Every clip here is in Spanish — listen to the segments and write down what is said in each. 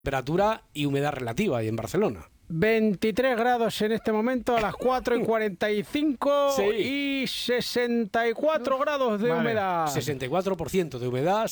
temperatura y humedad relativa ahí en Barcelona. 23 grados en este momento a las 4:45 Sí. y 64 grados de humedad. 64% de humedad,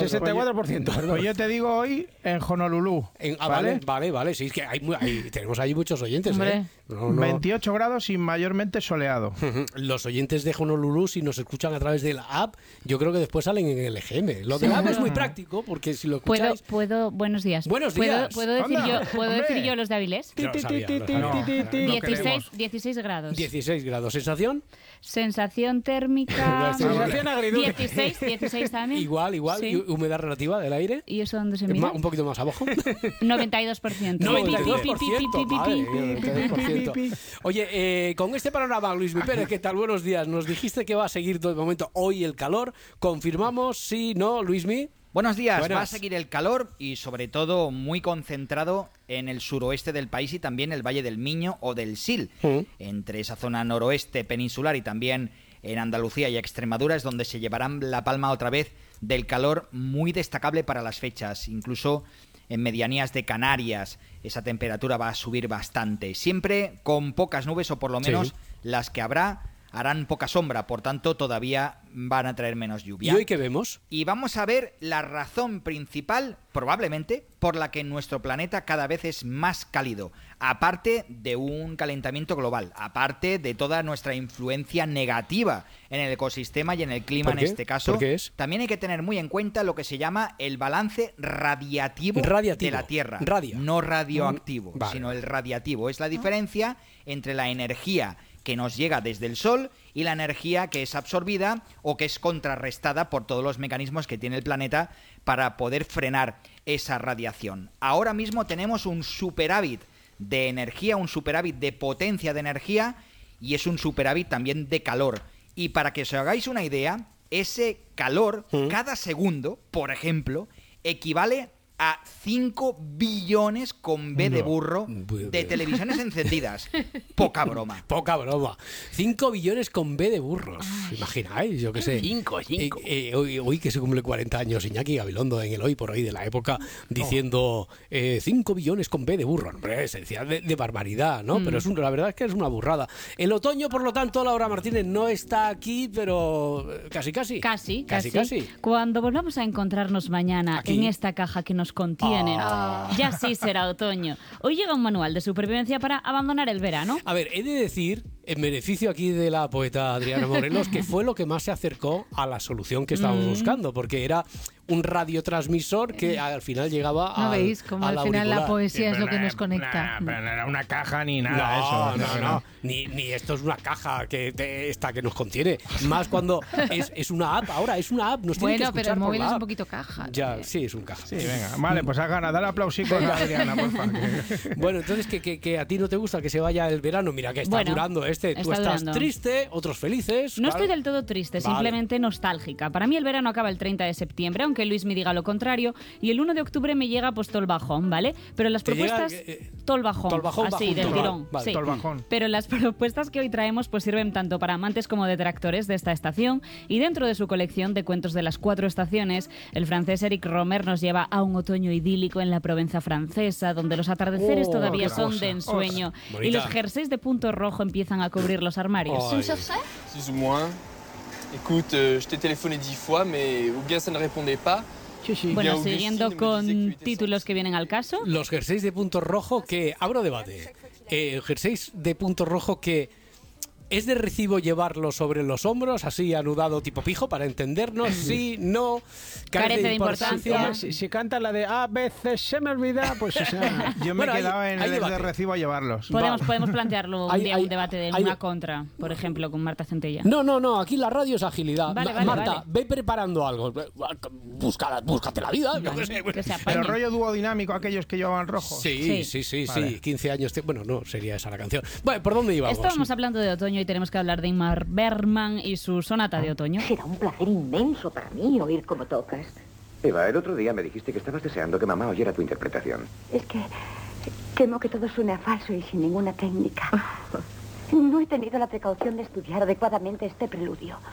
64%. Pues yo te digo hoy en Honolulu. Vale. Sí, es que tenemos ahí muchos oyentes. Hombre. No. 28 grados y mayormente soleado. Los oyentes de Honolulu, si nos escuchan a través de la app, yo creo que después salen en el EGM. Lo de la app es muy práctico, porque si lo escucháis... Buenos días. Buenos días. ¿Puedo decir yo los de Avilés? Yo lo sabía. 16 grados. 16 grados. ¿Sensación? Sensación térmica... Sensación agridulce. 16 también. Igual. Sí. ¿Y humedad relativa del aire? ¿Y eso dónde se mira? Un poquito más abajo. 92%. 92%. Madre mía, 92%. Oye, con este panorama, Luismi Pérez, ¿qué tal? Buenos días. Nos dijiste que va a seguir todo el momento hoy el calor. ¿Confirmamos? ¿Sí? ¿No, Luismi? Buenos días, Buenas. Va a seguir el calor y sobre todo muy concentrado en el suroeste del país y también el Valle del Miño o del Sil. Entre esa zona noroeste peninsular y también en Andalucía y Extremadura es donde se llevarán la palma otra vez del calor muy destacable para las fechas. Incluso en medianías de Canarias esa temperatura va a subir bastante. Siempre con pocas nubes o por lo menos las que habrá harán poca sombra, por tanto todavía van a traer menos lluvia. ¿Y hoy qué vemos? Y vamos a ver la razón principal, probablemente, por la que nuestro planeta cada vez es más cálido, aparte de un calentamiento global, aparte de toda nuestra influencia negativa en el ecosistema y en el clima en este caso. ¿Por qué es? También hay que tener muy en cuenta lo que se llama el balance radiativo. De la Tierra. No radioactivo, sino el radiativo. Es la diferencia entre la energía que nos llega desde el Sol y la energía que es absorbida o que es contrarrestada por todos los mecanismos que tiene el planeta para poder frenar esa radiación. Ahora mismo tenemos un superávit de energía, un superávit de potencia de energía y es un superávit también de calor. Y para que os hagáis una idea, ese calor cada segundo, por ejemplo, equivale a 5 billones con B de burro de televisiones encendidas. Poca broma. 5 billones con B de burros. ¿Imagináis? Yo qué sé. 5. Hoy que se cumple 40 años Iñaki Gabilondo en el Hoy por Hoy de la época diciendo 5 billones con B de burro. Hombre, se decía de barbaridad, ¿no? Pero la verdad es que es una burrada. El otoño, por lo tanto, Laura Martínez no está aquí, pero casi. Casi. Casi. Cuando volvamos a encontrarnos mañana Aquí. en esta caja que nos contienen, ya sí será otoño. Hoy llega un manual de supervivencia para abandonar el verano. A ver, he de decir, en beneficio aquí de la poeta Adriana Morelos, que fue lo que más se acercó a la solución que estábamos buscando, porque era un radiotransmisor que al final llegaba ¿No veis cómo al final la poesía es lo que nos conecta? Pero no era una caja ni nada de eso. No. Ni esto es una caja que nos contiene. Más cuando es una app ahora, es una app. Nos tienen que Bueno, pero escuchar el por móvil la es un app. poquito caja. Ya, sí, es un caja. Sí, venga. Vale, pues hagan, dale aplausicos a Adriana, por favor. Bueno, entonces que a ti no te gusta que se vaya el verano. Mira que está durando Tú está estás durando. triste, otros felices. No claro. estoy del todo triste, simplemente nostálgica. Para mí el verano acaba el 30 de septiembre, aunque Luis me diga lo contrario, y el 1 de octubre me llega pues todo el bajón, ¿vale? Pero las ¿Te propuestas... todo el bajón, así, del tirón. Vale, sí. Todo el bajón. Pero las propuestas que hoy traemos pues sirven tanto para amantes como detractores de esta estación, y dentro de su colección de cuentos de las 4 estaciones, el francés Eric Romer nos lleva a un otoño idílico en la Provenza francesa, donde los atardeceres todavía son de ensueño y los jerseys de punto rojo empiezan a cubrir los armarios. Plus ou moins. Écoute, je t'ai téléphoné 10 fois, mais ou bien ça ne répondait pas. Bueno, siguiendo con títulos que vienen al caso. Los jerseys de punto rojo que... Abro debate. Jerseys de punto rojo que... ¿Es de recibo llevarlo sobre los hombros, así anudado tipo pijo, para entendernos? Sí, no, carece de importancia. Si canta la de a veces se me olvida, pues o sea, Yo me he quedado en el debate. de recibo a llevarlos. Podemos plantearlo un día, un debate de hay- una contra, por ejemplo, con Marta Centella. No, aquí la radio es agilidad. Vale, Marta, vale. ve preparando algo. Búscate la vida. Yo qué sé. Que se Pero apañe. rollo dúo dinámico, aquellos que llevaban rojo. Sí, Vale. 15 años. Bueno, no, sería esa la canción. Bueno, ¿por dónde íbamos? Estábamos hablando de otoño y tenemos que hablar de Ingmar Bergman y su sonata de otoño. Será un placer inmenso para mí oír cómo tocas. Eva, el otro día me dijiste que estabas deseando que mamá oyera tu interpretación. Es que temo que todo suene a falso y sin ninguna técnica. No he tenido la precaución de estudiar adecuadamente este preludio.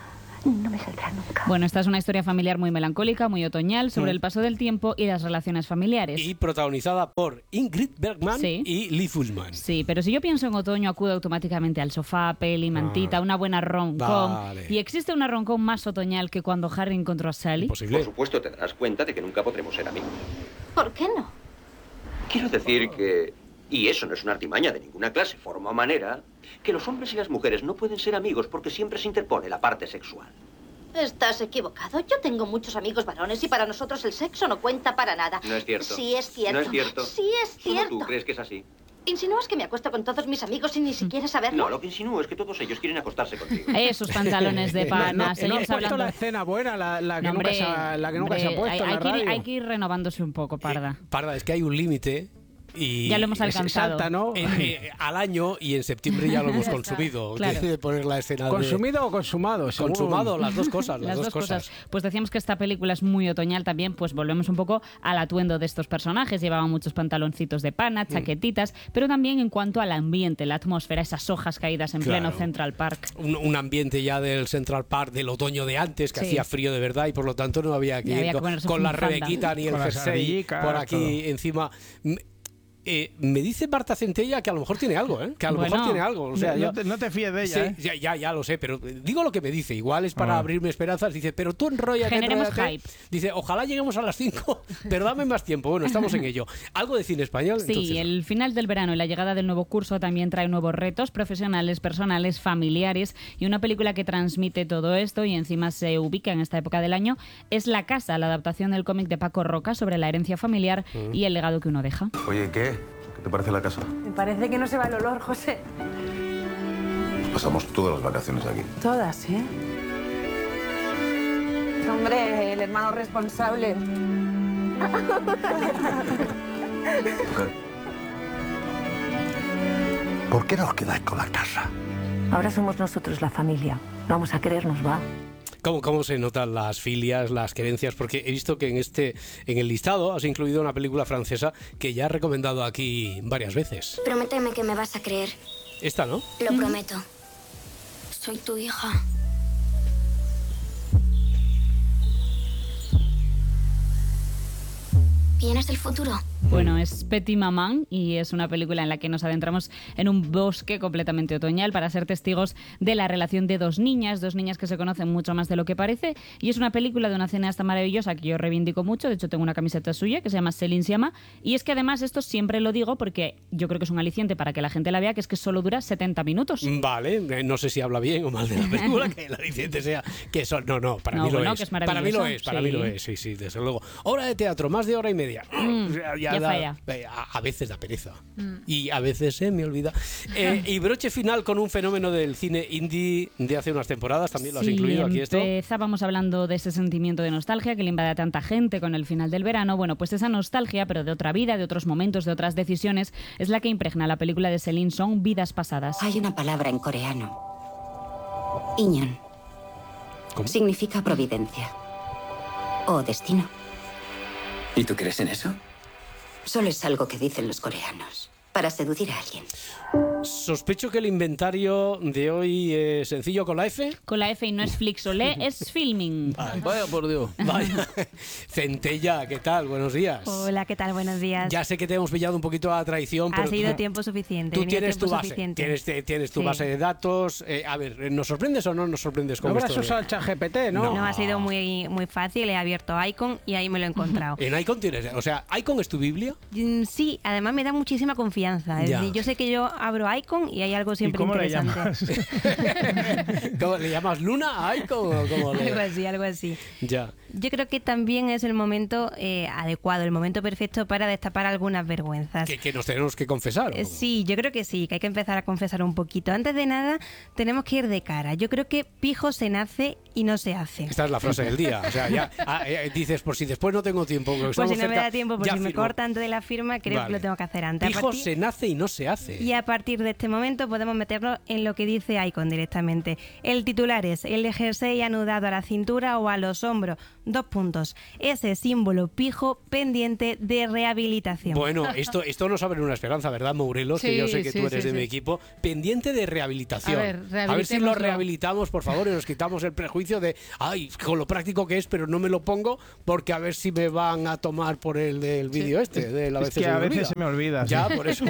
no me saldrá nunca. Bueno, esta es una historia familiar muy melancólica, muy otoñal, sobre el paso del tiempo y las relaciones familiares. Y protagonizada por Ingrid Bergman Sí. y Lee Fullman. Sí, pero si yo pienso en otoño, acudo automáticamente al sofá, peli, mantita, una buena rom-com. Vale. ¿Y existe una rom-com más otoñal que cuando Harry encontró a Sally? Imposible. Por supuesto, te darás cuenta de que nunca podremos ser amigos. ¿Por qué no? Quiero decir que, y eso no es una artimaña de ninguna clase, forma o manera, que los hombres y las mujeres no pueden ser amigos porque siempre se interpone la parte sexual. Estás equivocado. Yo tengo muchos amigos varones y para nosotros el sexo no cuenta para nada. No es cierto. Sí es cierto. No es cierto. Sí es cierto. ¿Solo tú crees que es así? ¿Insinúas que me acuesto con todos mis amigos sin ni siquiera saberlo? No, lo que insinúo es que todos ellos quieren acostarse contigo. Esos pantalones de pana, No has seguimos puesto hablando... la escena buena, la que No, nunca, hombre, se ha puesto en la radio. hay que ir renovándose un poco, Parda. Parda, es que hay un límite. Y Ya lo hemos alcanzado. Salta, ¿no? Al año y en septiembre ya lo hemos Ya está, consumido. claro. Tiene que poner la escena ¿Consumido o consumado? Según- Consumado, las dos cosas. Las dos cosas. Pues decíamos que esta película es muy otoñal también, pues volvemos un poco al atuendo de estos personajes. Llevaban muchos pantaloncitos de pana, chaquetitas, pero también en cuanto al ambiente, la atmósfera, esas hojas caídas en pleno Central Park. Un ambiente ya del Central Park del otoño de antes, que Sí. hacía frío de verdad y por lo tanto no había que Ya ir había que con, ponerse con la bufanda. rebequita ni el Con las jersey ardillicas, por aquí todo. encima. Me dice Marta Centella que a lo mejor tiene algo, ¿eh? Que a lo Bueno. mejor tiene algo. O sea, no, no te fíes de ella, sí, ya lo sé, pero digo lo que me dice. Igual es para abrirme esperanzas. Dice, pero tú enróllate. Generemos hype. Dice, ojalá lleguemos a las 5, pero dame más tiempo. Bueno, estamos en ello. ¿Algo de cine español? Sí, Entonces, el final del verano y la llegada del nuevo curso también trae nuevos retos profesionales, personales, familiares, y una película que transmite todo esto y encima se ubica en esta época del año es La Casa, la adaptación del cómic de Paco Roca sobre la herencia familiar y el legado que uno deja. Oye, ¿qué? ¿Qué te parece la casa? Me parece que no se va el olor, José. Pasamos todas las vacaciones aquí. Todas, ¿eh? Hombre, el hermano responsable. ¿Por qué no os quedáis con la casa? Ahora somos nosotros la familia. Vamos a querernos, ¿va? ¿Cómo se notan las filias, las querencias? Porque he visto que en el listado has incluido una película francesa que ya he recomendado aquí varias veces. Prométeme que me vas a creer. Esta, ¿no? Lo prometo. Soy tu hija. ¿Vienes del futuro? Bueno, es Petit Maman y es una película en la que nos adentramos en un bosque completamente otoñal para ser testigos de la relación de dos niñas que se conocen mucho más de lo que parece, y es una película de una cineasta maravillosa que yo reivindico mucho. De hecho tengo una camiseta suya que se llama Céline Sciamma, y es que además esto siempre lo digo porque yo creo que es un aliciente para que la gente la vea, que es que solo dura 70 minutos. Vale, no sé si habla bien o mal de la película, que el aliciente sea que eso, para mí lo es. Que es para mí lo es, sí. para mí lo es, sí, desde luego. Obra de teatro, más de hora y media. Ya falla. A veces da pereza. Y a veces se me olvida. Y broche final con un fenómeno del cine indie de hace unas temporadas, también lo has incluido aquí esto. Empezábamos hablando de ese sentimiento de nostalgia que le invade a tanta gente con el final del verano. Bueno, pues esa nostalgia, pero de otra vida, de otros momentos, de otras decisiones, es la que impregna la película de Celine Song, Vidas Pasadas. Hay una palabra en coreano. Inyeon. ¿Cómo? Significa providencia. O destino. ¿Y tú crees en eso? Solo es algo que dicen los coreanos para seducir a alguien. Sospecho que el inventario de hoy es sencillo con la F. Con la F y no es Flixolé, es Filming. Vaya por Dios. Vaya. Centella, ¿qué tal? Buenos días. Hola, ¿qué tal? Buenos días. Ya sé que te hemos pillado un poquito a la traición, pero ha sido tiempo suficiente. Tú tienes tu base. Suficiente. Tienes tu base de datos. A ver, ¿nos sorprendes o no nos sorprendes con no esto? No habrás usado el ChatGPT, ¿no? No, ha sido muy, muy fácil. He abierto Icon y ahí me lo he encontrado. ¿En Icon tienes? O sea, ¿Icon es tu Biblia? Sí, además me da muchísima confianza. Es decir, yo sé que yo abro Icon y hay algo siempre interesante. ¿Cómo le llamas? ¿Luna a Icon? ¿O cómo algo así. Ya. Yo creo que también es el momento adecuado, el momento perfecto para destapar algunas vergüenzas. ¿Que nos tenemos que confesar? Sí, yo creo que sí, que hay que empezar a confesar un poquito. Antes de nada, tenemos que ir de cara. Yo creo que pijo se nace y no se hace. Esta es la frase del día. O sea, ya dices, por si después no tengo tiempo. Pues si no me da tiempo, por si me corta antes de la firma, creo que lo tengo que hacer antes. Pijo se nace y no se hace. Y a partir de este momento podemos meternos en lo que dice Icon directamente. El titular es: el jersey anudado a la cintura o a los hombros. 2 puntos. Ese símbolo pijo pendiente de rehabilitación. Bueno, esto nos abre una esperanza, ¿verdad, Mourelos? Sí, que yo sé que sí, tú eres sí, de mi sí. equipo. Pendiente de rehabilitación. A ver si lo rehabilitamos, por favor, y nos quitamos el prejuicio de, ay, con lo práctico que es, pero no me lo pongo porque a ver si me van a tomar por el del vídeo de la Es que a veces se me olvida. Ya, sí. por eso.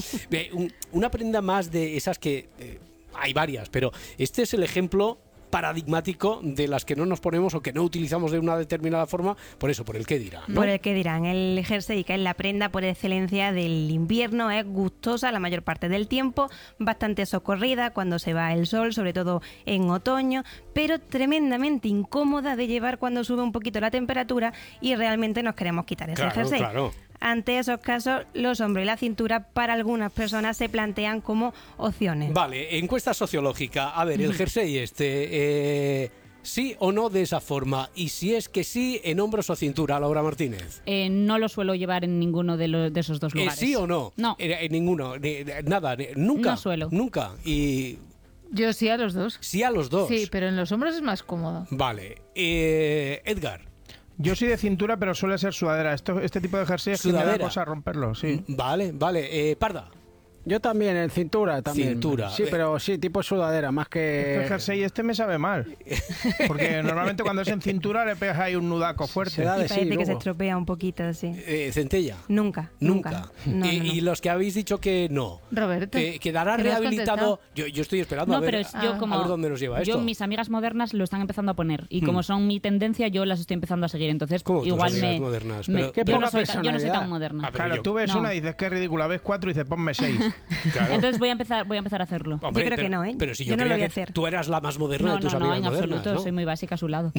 Una prenda más de esas que hay varias, pero este es el ejemplo paradigmático de las que no nos ponemos o que no utilizamos de una determinada forma, por eso, por el qué dirán, ¿no? Por el que dirán. El jersey, que es la prenda por excelencia del invierno, es gustosa la mayor parte del tiempo, bastante socorrida cuando se va el sol, sobre todo en otoño, pero tremendamente incómoda de llevar cuando sube un poquito la temperatura y realmente nos queremos quitar ese jersey. Claro. Ante esos casos, los hombros y la cintura para algunas personas se plantean como opciones. Vale, encuesta sociológica. A ver, el jersey ¿sí o no de esa forma? Y si es que sí, en hombros o cintura, Laura Martínez. No lo suelo llevar en ninguno de esos dos lugares. ¿Sí o no? No. En ninguno, nada, nunca. No suelo. Nunca. Y... Yo sí a los dos. Sí a los dos. Sí, pero en los hombros es más cómodo. Vale. Edgar. Yo soy de cintura, pero suele ser sudadera. Este tipo de jersey es que me da cosa romperlo, sí. Vale. Parda. Yo también, en cintura también. Cintura. Sí, pero sí, tipo sudadera, más que... El jersey me sabe mal. Porque normalmente cuando es en cintura le pegas ahí un nudaco fuerte. Y parece que se estropea un poquito, sí. ¿Centella? Nunca. No. Y los que habéis dicho que no. Roberto. ¿Quedará rehabilitado? Yo estoy esperando a ver dónde nos lleva esto. Yo, mis amigas modernas lo están empezando a poner. Y como son mi tendencia, yo las estoy empezando a seguir. Entonces, igual me... modernas? Yo no soy tan moderna. Claro, tú ves una y dices, qué ridícula. Ves 4 y dices, ponme 6. Claro. Entonces voy a empezar a hacerlo. Hombre, yo creo que no, ¿eh? Pero si yo no lo voy a hacer. Tú eras la más moderna de tus amigas en modernas, absoluto, ¿no? soy muy básica a su lado.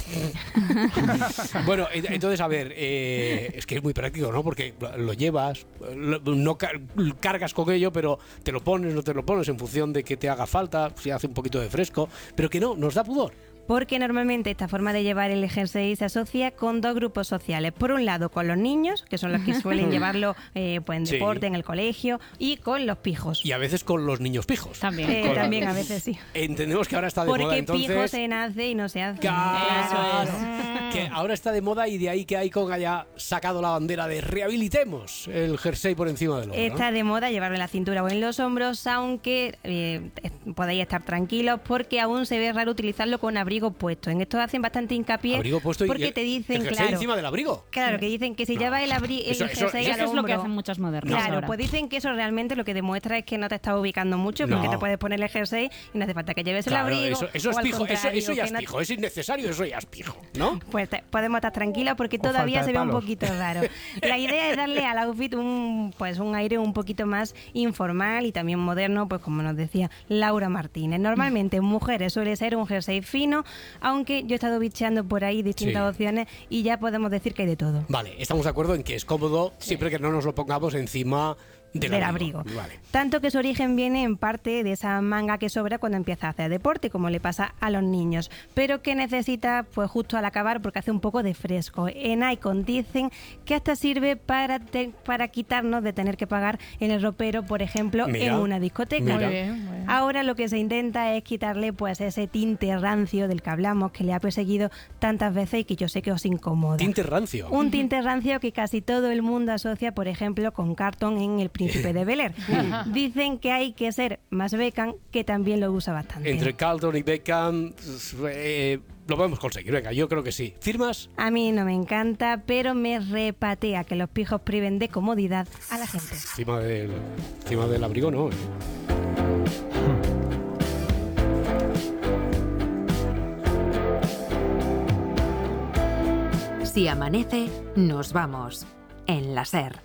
Bueno, entonces, a ver, es que es muy práctico, ¿no? Porque lo llevas, no cargas con ello, pero te lo pones, no te lo pones en función de que te haga falta, si hace un poquito de fresco, pero que no, nos da pudor. Porque normalmente esta forma de llevar el jersey se asocia con 2 grupos sociales. Por un lado, con los niños, que son los que suelen llevarlo pues en deporte, en el colegio, y con los pijos. Y a veces con los niños pijos. También. También a veces sí. Entendemos que ahora está de moda, entonces... Porque pijo se nace y no se hace. Claro. Eso es. Que ahora está de moda y de ahí que Icon haya sacado la bandera de rehabilitemos el jersey por encima del hombro. Está de moda llevarlo en la cintura o en los hombros, aunque podéis estar tranquilos porque aún se ve raro utilizarlo con abrigo puesto. En esto hacen bastante hincapié abrigo puesto porque te dicen, el jersey encima del abrigo. Claro, que dicen que si lleva el jersey eso es lo que hacen muchas modernas. Claro, ahora. pues dicen que eso realmente lo que demuestra es que no te estás ubicando mucho porque te puedes poner el jersey y no hace falta que lleves el abrigo. Eso es pijo, eso ya es no... pijo, es innecesario, eso ya es pijo, ¿no? Pues podemos estar tranquilos porque todavía se ve un poquito raro. La idea es darle al outfit un aire un poquito más informal y también moderno, pues como nos decía Laura Martínez. Normalmente en mujeres suele ser un jersey fino, aunque yo he estado bicheando por ahí distintas opciones y ya podemos decir que hay de todo. Vale, estamos de acuerdo en que es cómodo siempre que no nos lo pongamos encima del abrigo. Vale. Tanto que su origen viene en parte de esa manga que sobra cuando empieza a hacer deporte, como le pasa a los niños, pero que necesita pues justo al acabar porque hace un poco de fresco. En Icon dicen que hasta sirve para quitarnos de tener que pagar en el ropero, por ejemplo, en una discoteca. Muy bien. Ahora lo que se intenta es quitarle pues ese tinte rancio del que hablamos, que le ha perseguido tantas veces y que yo sé que os incomoda. ¿Tinte rancio? Un tinte rancio que casi todo el mundo asocia, por ejemplo, con Carlton en El Príncipe de Bel-Air. Dicen que hay que ser más Beckham, que también lo usa bastante. Entre Carlton y Beckham lo podemos conseguir, venga, yo creo que sí. ¿Firmas? A mí no me encanta, pero me repatea que los pijos priven de comodidad a la gente. Encima del abrigo no. Si amanece, nos vamos. En la SER.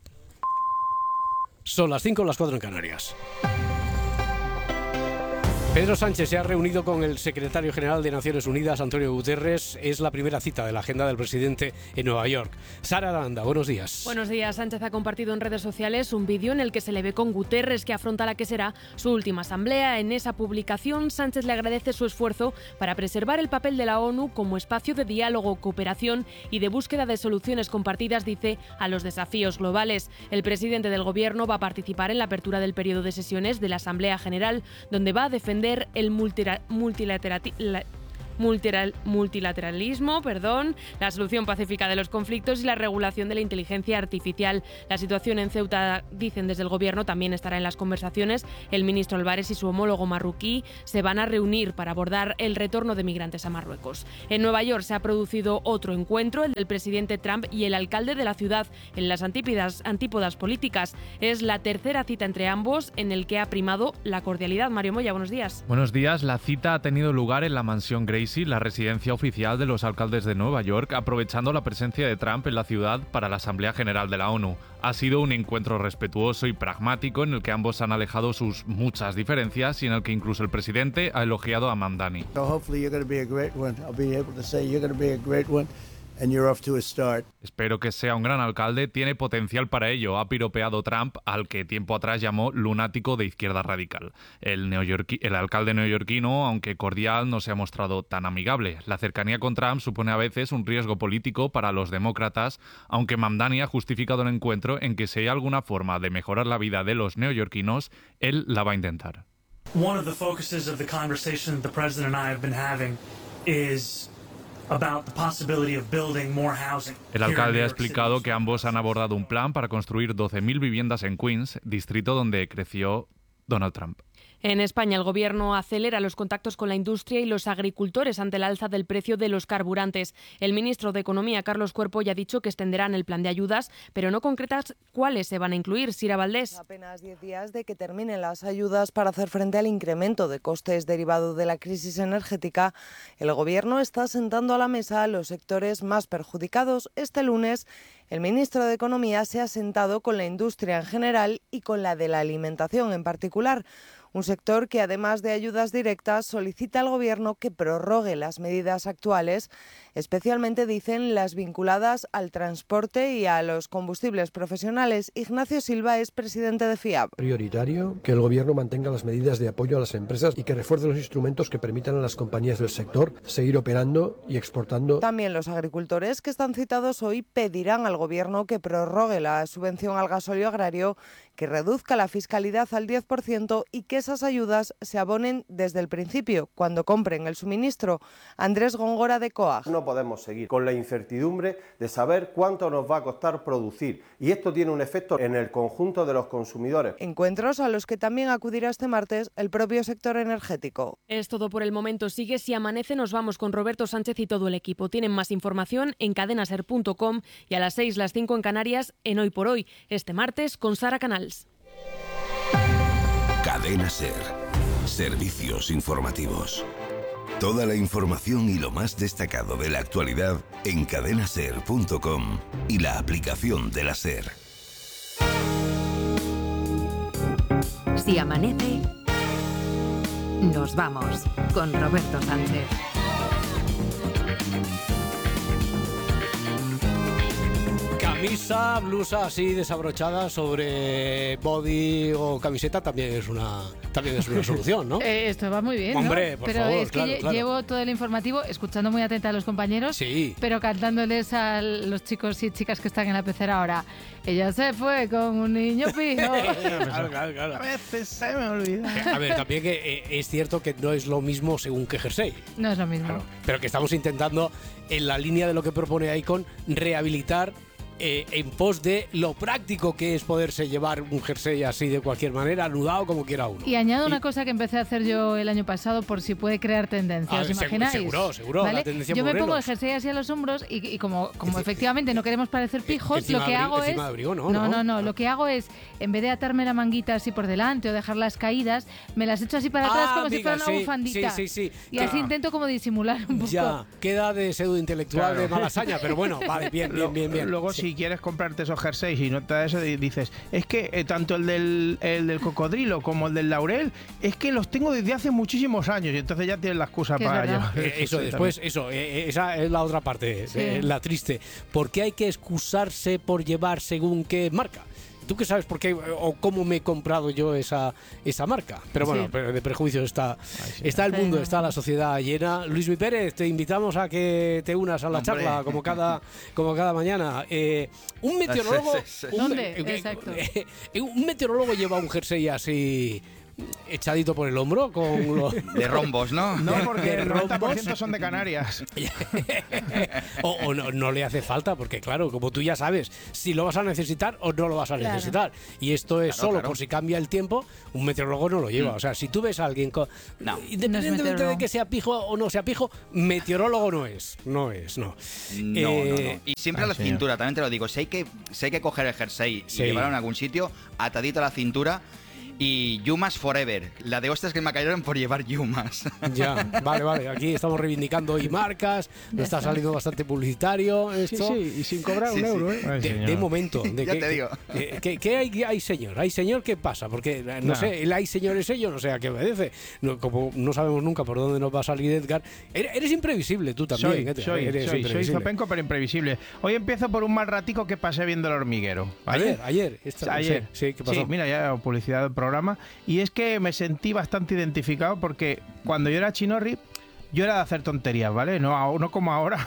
Son las 5 o las 4 en Canarias. Pedro Sánchez se ha reunido con el secretario general de Naciones Unidas, Antonio Guterres. Es la primera cita de la agenda del presidente en Nueva York. Sara Aranda, buenos días. Buenos días. Sánchez ha compartido en redes sociales un vídeo en el que se le ve con Guterres, que afronta la que será su última asamblea. En esa publicación, Sánchez le agradece su esfuerzo para preservar el papel de la ONU como espacio de diálogo, cooperación y de búsqueda de soluciones compartidas, dice, a los desafíos globales. El presidente del gobierno va a participar en la apertura del periodo de sesiones de la Asamblea General, donde va a defender el multilateralismo, la solución pacífica de los conflictos y la regulación de la inteligencia artificial. La situación en Ceuta, dicen desde el gobierno, también estará en las conversaciones. El ministro Álvarez y su homólogo marroquí se van a reunir para abordar el retorno de migrantes a Marruecos. En Nueva York se ha producido otro encuentro, el del presidente Trump y el alcalde de la ciudad, en las antípodas políticas. Es la tercera cita entre ambos, en el que ha primado la cordialidad. Mario Moya, buenos días. Buenos días. La cita ha tenido lugar en la mansión Gracie, la residencia oficial de los alcaldes de Nueva York, aprovechando la presencia de Trump en la ciudad para la Asamblea General de la ONU. Ha sido un encuentro respetuoso y pragmático en el que ambos han alejado sus muchas diferencias y en el que incluso el presidente ha elogiado a Mamdani. Espero que sea un gran alcalde, tiene potencial para ello, ha piropeado Trump, al que tiempo atrás llamó lunático de izquierda radical. El alcalde neoyorquino, aunque cordial, no se ha mostrado tan amigable. La cercanía con Trump supone a veces un riesgo político para los demócratas, aunque Mamdani ha justificado el encuentro en que si hay alguna forma de mejorar la vida de los neoyorquinos, él la va a intentar. One of the focuses of the conversation the president and I have been having is el alcalde ha explicado que ambos han abordado un plan para construir 12.000 viviendas en Queens, distrito donde creció Donald Trump. En España, el Gobierno acelera los contactos con la industria y los agricultores ante el alza del precio de los carburantes. El ministro de Economía, Carlos Cuerpo, ya ha dicho que extenderán el plan de ayudas, pero no concretas cuáles se van a incluir. Sira Valdés. Apenas 10 días de que terminen las ayudas para hacer frente al incremento de costes derivado de la crisis energética, el Gobierno está sentando a la mesa a los sectores más perjudicados. Este lunes, el ministro de Economía se ha sentado con la industria en general y con la de la alimentación en particular. Un sector que, además de ayudas directas, solicita al Gobierno que prorrogue las medidas actuales, especialmente, dicen, las vinculadas al transporte y a los combustibles profesionales. Ignacio Silva es presidente de FIAB. Prioritario que el Gobierno mantenga las medidas de apoyo a las empresas y que refuerce los instrumentos que permitan a las compañías del sector seguir operando y exportando. También los agricultores, que están citados hoy, pedirán al Gobierno que prorrogue la subvención al gasóleo agrario, que reduzca la fiscalidad al 10% y que esas ayudas se abonen desde el principio, cuando compren el suministro. Andrés Góngora, de COAG. No podemos seguir con la incertidumbre de saber cuánto nos va a costar producir, y esto tiene un efecto en el conjunto de los consumidores. Encuentros a los que también acudirá este martes el propio sector energético. Es todo por el momento. Sigue Si Amanece. Nos vamos con Roberto Sánchez y todo el equipo. Tienen más información en cadenaser.com y a las 6, las 5 en Canarias, en Hoy por Hoy, este martes con Sara Canals. Cadena Ser. Servicios informativos. Toda la información y lo más destacado de la actualidad en cadenaser.com y la aplicación de la Ser. Si amanece, nos vamos con Roberto Sánchez. Camisa, blusa así desabrochada sobre body o camiseta también es una solución, ¿no? Esto va muy bien, hombre, ¿no? por pero favor, es que claro. Llevo todo el informativo escuchando muy atenta a los compañeros, sí, pero cantándoles a los chicos y chicas que están en la pecera ahora. Ella se fue con un niño pijo. claro. A veces se me olvida. A ver, también que es cierto que no es lo mismo según qué jersey. No es lo mismo. Claro, pero que estamos intentando, en la línea de lo que propone Icon, rehabilitar en pos de lo práctico que es poderse llevar un jersey así de cualquier manera, anudado como quiera uno. Y añado una cosa que empecé a hacer yo el año pasado por si puede crear tendencia, ¿os imagináis? Seguro, ¿vale? la tendencia. Yo me pongo el jersey así a los hombros y como efectivamente no queremos parecer pijos, lo que hago es... No, lo que hago es, en vez de atarme la manguita así por delante o dejarlas caídas, me las echo así para atrás como si fuera una bufandita. Sí. Y así intento como disimular un poco. Ya, queda de pseudo intelectual de Malasaña, pero bueno, vale, bien. Luego sí. si quieres comprarte esos jerseys y no te da eso, dices, es que tanto el del cocodrilo como el del laurel, es que los tengo desde hace muchísimos años y entonces ya tienes la excusa para llevar. Eso, después, esa es la otra parte, la triste. ¿Por qué hay que excusarse por llevar según qué marca? ¿Tú qué sabes por qué o cómo me he comprado yo esa marca? Pero bueno, de prejuicios está el mundo, está la sociedad llena. Luis Mi Pérez, te invitamos a que te unas a la charla como cada mañana. Un meteorólogo... Un meteorólogo lleva un jersey así... echadito por el hombro con los... de rombos, ¿no? No, porque el 90% son de Canarias. o no le hace falta, porque claro, como tú ya sabes, si lo vas a necesitar o no lo vas a necesitar. Y esto es solo por si cambia el tiempo, un meteorólogo no lo lleva. O sea, si tú ves a alguien independientemente de que sea pijo o no sea pijo, meteorólogo no es. No. Y siempre a la cintura, también te lo digo, si hay que coger el jersey y llevarlo en algún sitio, atadito a la cintura. Y Yumas Forever, la de hostias que me cayeron por llevar Yumas. Ya, vale, aquí estamos reivindicando y marcas, nos está saliendo bastante publicitario esto. Sí, y sin cobrar un euro, ¿eh? De momento. Ya te digo. ¿Qué hay señor? ¿Hay señor qué pasa? Porque, no sé, el hay señor es ello, no sé a qué obedece. Como no sabemos nunca por dónde nos va a salir Edgar. Eres imprevisible tú también. Soy zopenco pero imprevisible. Hoy empiezo por un mal ratico que pasé viendo El Hormiguero. Ayer. Sí, ¿qué pasó? Sí, mira, ya publicidad del programa, y es que me sentí bastante identificado porque cuando yo era chinorri yo era de hacer tonterías, ¿vale? No como ahora.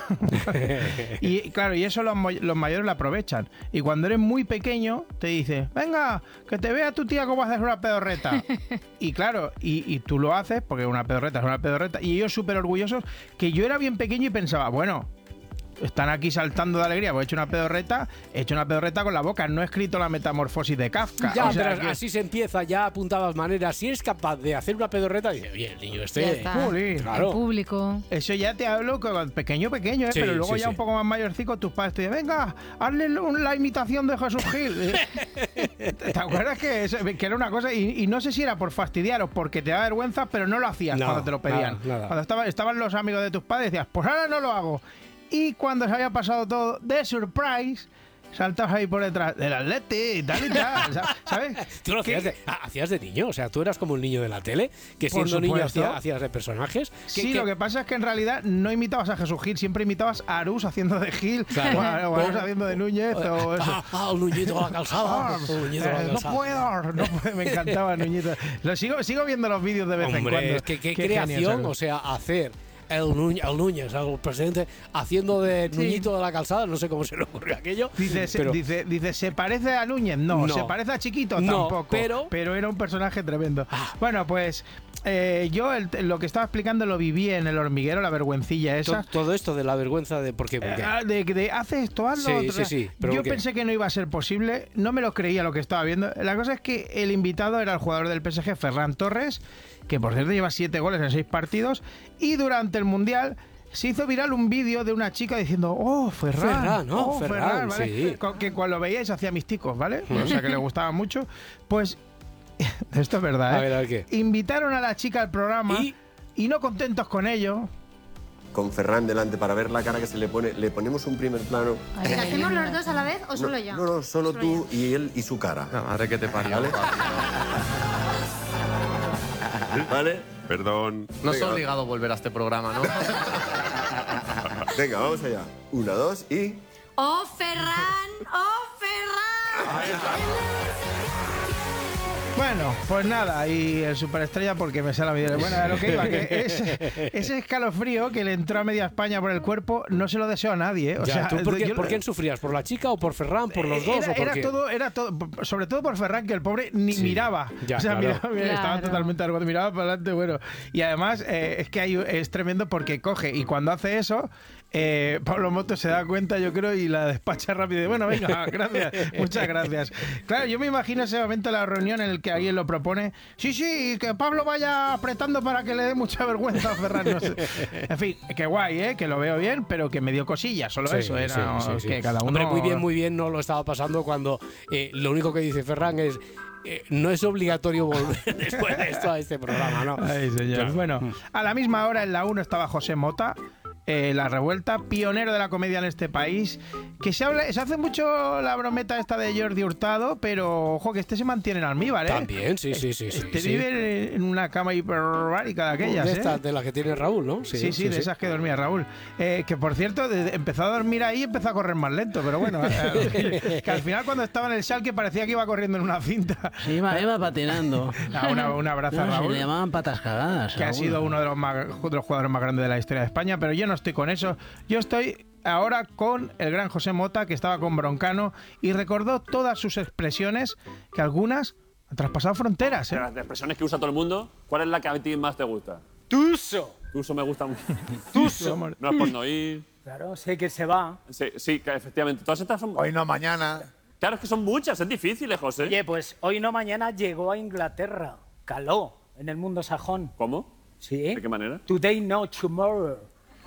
Y claro, y eso los mayores lo aprovechan. Y cuando eres muy pequeño te dice, venga, que te vea tu tía cómo haces una pedorreta. Y claro, y tú lo haces porque una pedorreta es una pedorreta, y ellos súper orgullosos, que yo era bien pequeño y pensaba, bueno, están aquí saltando de alegría, pues he hecho una pedorreta con la boca, no he escrito la metamorfosis de Kafka. Ya, pero así se empieza, ya apuntabas maneras. Si eres capaz de hacer una pedorreta, dices, oye, el niño claro. El público. Eso ya te hablo con pequeño, sí, pero luego ya un poco más mayorcico, tus padres te dicen, venga, hazle la imitación de Jesús Gil. ¿Te acuerdas que era una cosa? Y no sé si era por fastidiar o porque te da vergüenza, pero no lo hacías cuando te lo pedían. Nada. Cuando estaban los amigos de tus padres, decías, pues ahora no lo hago. Y cuando se había pasado todo de surprise, saltabas ahí por detrás del Atleti y tal, ¿sabes? ¿Tú lo hacías de niño? O sea, tú eras como el niño de la tele, que siendo niño hacías de personajes. Sí, lo que pasa es que en realidad no imitabas a Jesús Gil, siempre imitabas a Arús haciendo de Gil, o a Arús haciendo de Núñez o eso. El Nuñito de la calzada. No puedo, me encantaba Nuñito. Sigo viendo los vídeos de vez en cuando. Es que qué creación, o sea, hacer... El Núñez, el presidente, haciendo de Nuñito de la calzada, no sé cómo se le ocurrió aquello. Dice, ¿se parece a Núñez? No. ¿Se parece a Chiquito? Tampoco. Pero era un personaje tremendo. Bueno, pues yo lo que estaba explicando lo viví en El Hormiguero, la vergüencilla esa. Todo esto de la vergüenza de ¿por qué? De hace esto, hazlo otro. Sí. Yo pensé que no iba a ser posible, no me lo creía lo que estaba viendo. La cosa es que el invitado era el jugador del PSG, Ferran Torres, que por cierto lleva 7 goles en 6 partidos, y durante el Mundial se hizo viral un vídeo de una chica diciendo, Ferran, ¿vale? Sí. Que cuando lo veíais hacía misticos, ¿vale? O sea que le gustaba mucho. Pues esto es verdad, ¿eh? A ver, ¿qué? Invitaron a la chica al programa y no contentos con ello, con Ferran delante para ver la cara que se le pone, le ponemos un primer plano. ¿La hacemos los dos a la vez o solo yo? No, solo tú y él y su cara. La madre que te parió. ¿Vale? Perdón. No es obligado volver a este programa, ¿no? Venga, vamos allá. 1, 2 y... ¡Oh, Ferran! ¡Oh, Ferran! Bueno, pues nada, y el superestrella porque me sale a mí. Bueno, a lo que iba, que ese escalofrío que le entró a media España por el cuerpo no se lo deseo a nadie, ¿eh? O sea, ¿tú por quién sufrías? ¿Por la chica o por Ferran? ¿Por los dos? Era todo, sobre todo por Ferran, que el pobre ni miraba. Ya, o sea, claro. Estaba totalmente arrogante, miraba para adelante, bueno. Y además es que es tremendo porque coge, y cuando hace eso... Pablo Moto se da cuenta, yo creo, y la despacha rápido. Y bueno, venga, gracias, muchas gracias. Claro, yo me imagino ese momento de la reunión en el que alguien lo propone. Sí, que Pablo vaya apretando para que le dé mucha vergüenza a Ferran. No sé. En fin, qué guay, que lo veo bien, pero que me dio cosillas, solo eso. Era que cada uno... Hombre, muy bien, no lo estaba pasando cuando lo único que dice Ferran es... no es obligatorio volver después de esto a este programa, ¿no? Ay, señor. Claro. Bueno, a la misma hora en la 1 estaba José Mota. La Revuelta, pionero de la comedia en este país, que se hace mucho la brometa esta de Jordi Hurtado, pero ojo que este se mantiene en almíbar, ¿eh? También, sí. Vive en una cama hiperbárica de aquellas, de estas, de las que tiene Raúl, ¿no? Sí, de esas que dormía Raúl. Que por cierto, empezó a dormir ahí y empezó a correr más lento, pero bueno, que al final cuando estaba en el Schalke parecía que iba corriendo en una cinta. Sí, iba patinando. Un abrazo a Raúl. Le llamaban patas cagadas. Que Raúl ha sido uno de los jugadores más grandes de la historia de España, pero yo no estoy con eso. Yo estoy ahora con el gran José Mota, que estaba con Broncano y recordó todas sus expresiones, que algunas han traspasado fronteras. Las expresiones que usa todo el mundo, ¿cuál es la que a ti más te gusta? Tuso. Tuso me gusta mucho. Tuso. No es por no ir. Claro, sé que se va. Sí, que efectivamente. Todas estas son... Hoy no, mañana. Claro, es que son muchas, es difícil, José. Oye, pues hoy no, mañana llegó a Inglaterra. Caló en el mundo sajón. ¿Cómo? Sí. ¿De qué manera? Today no, tomorrow.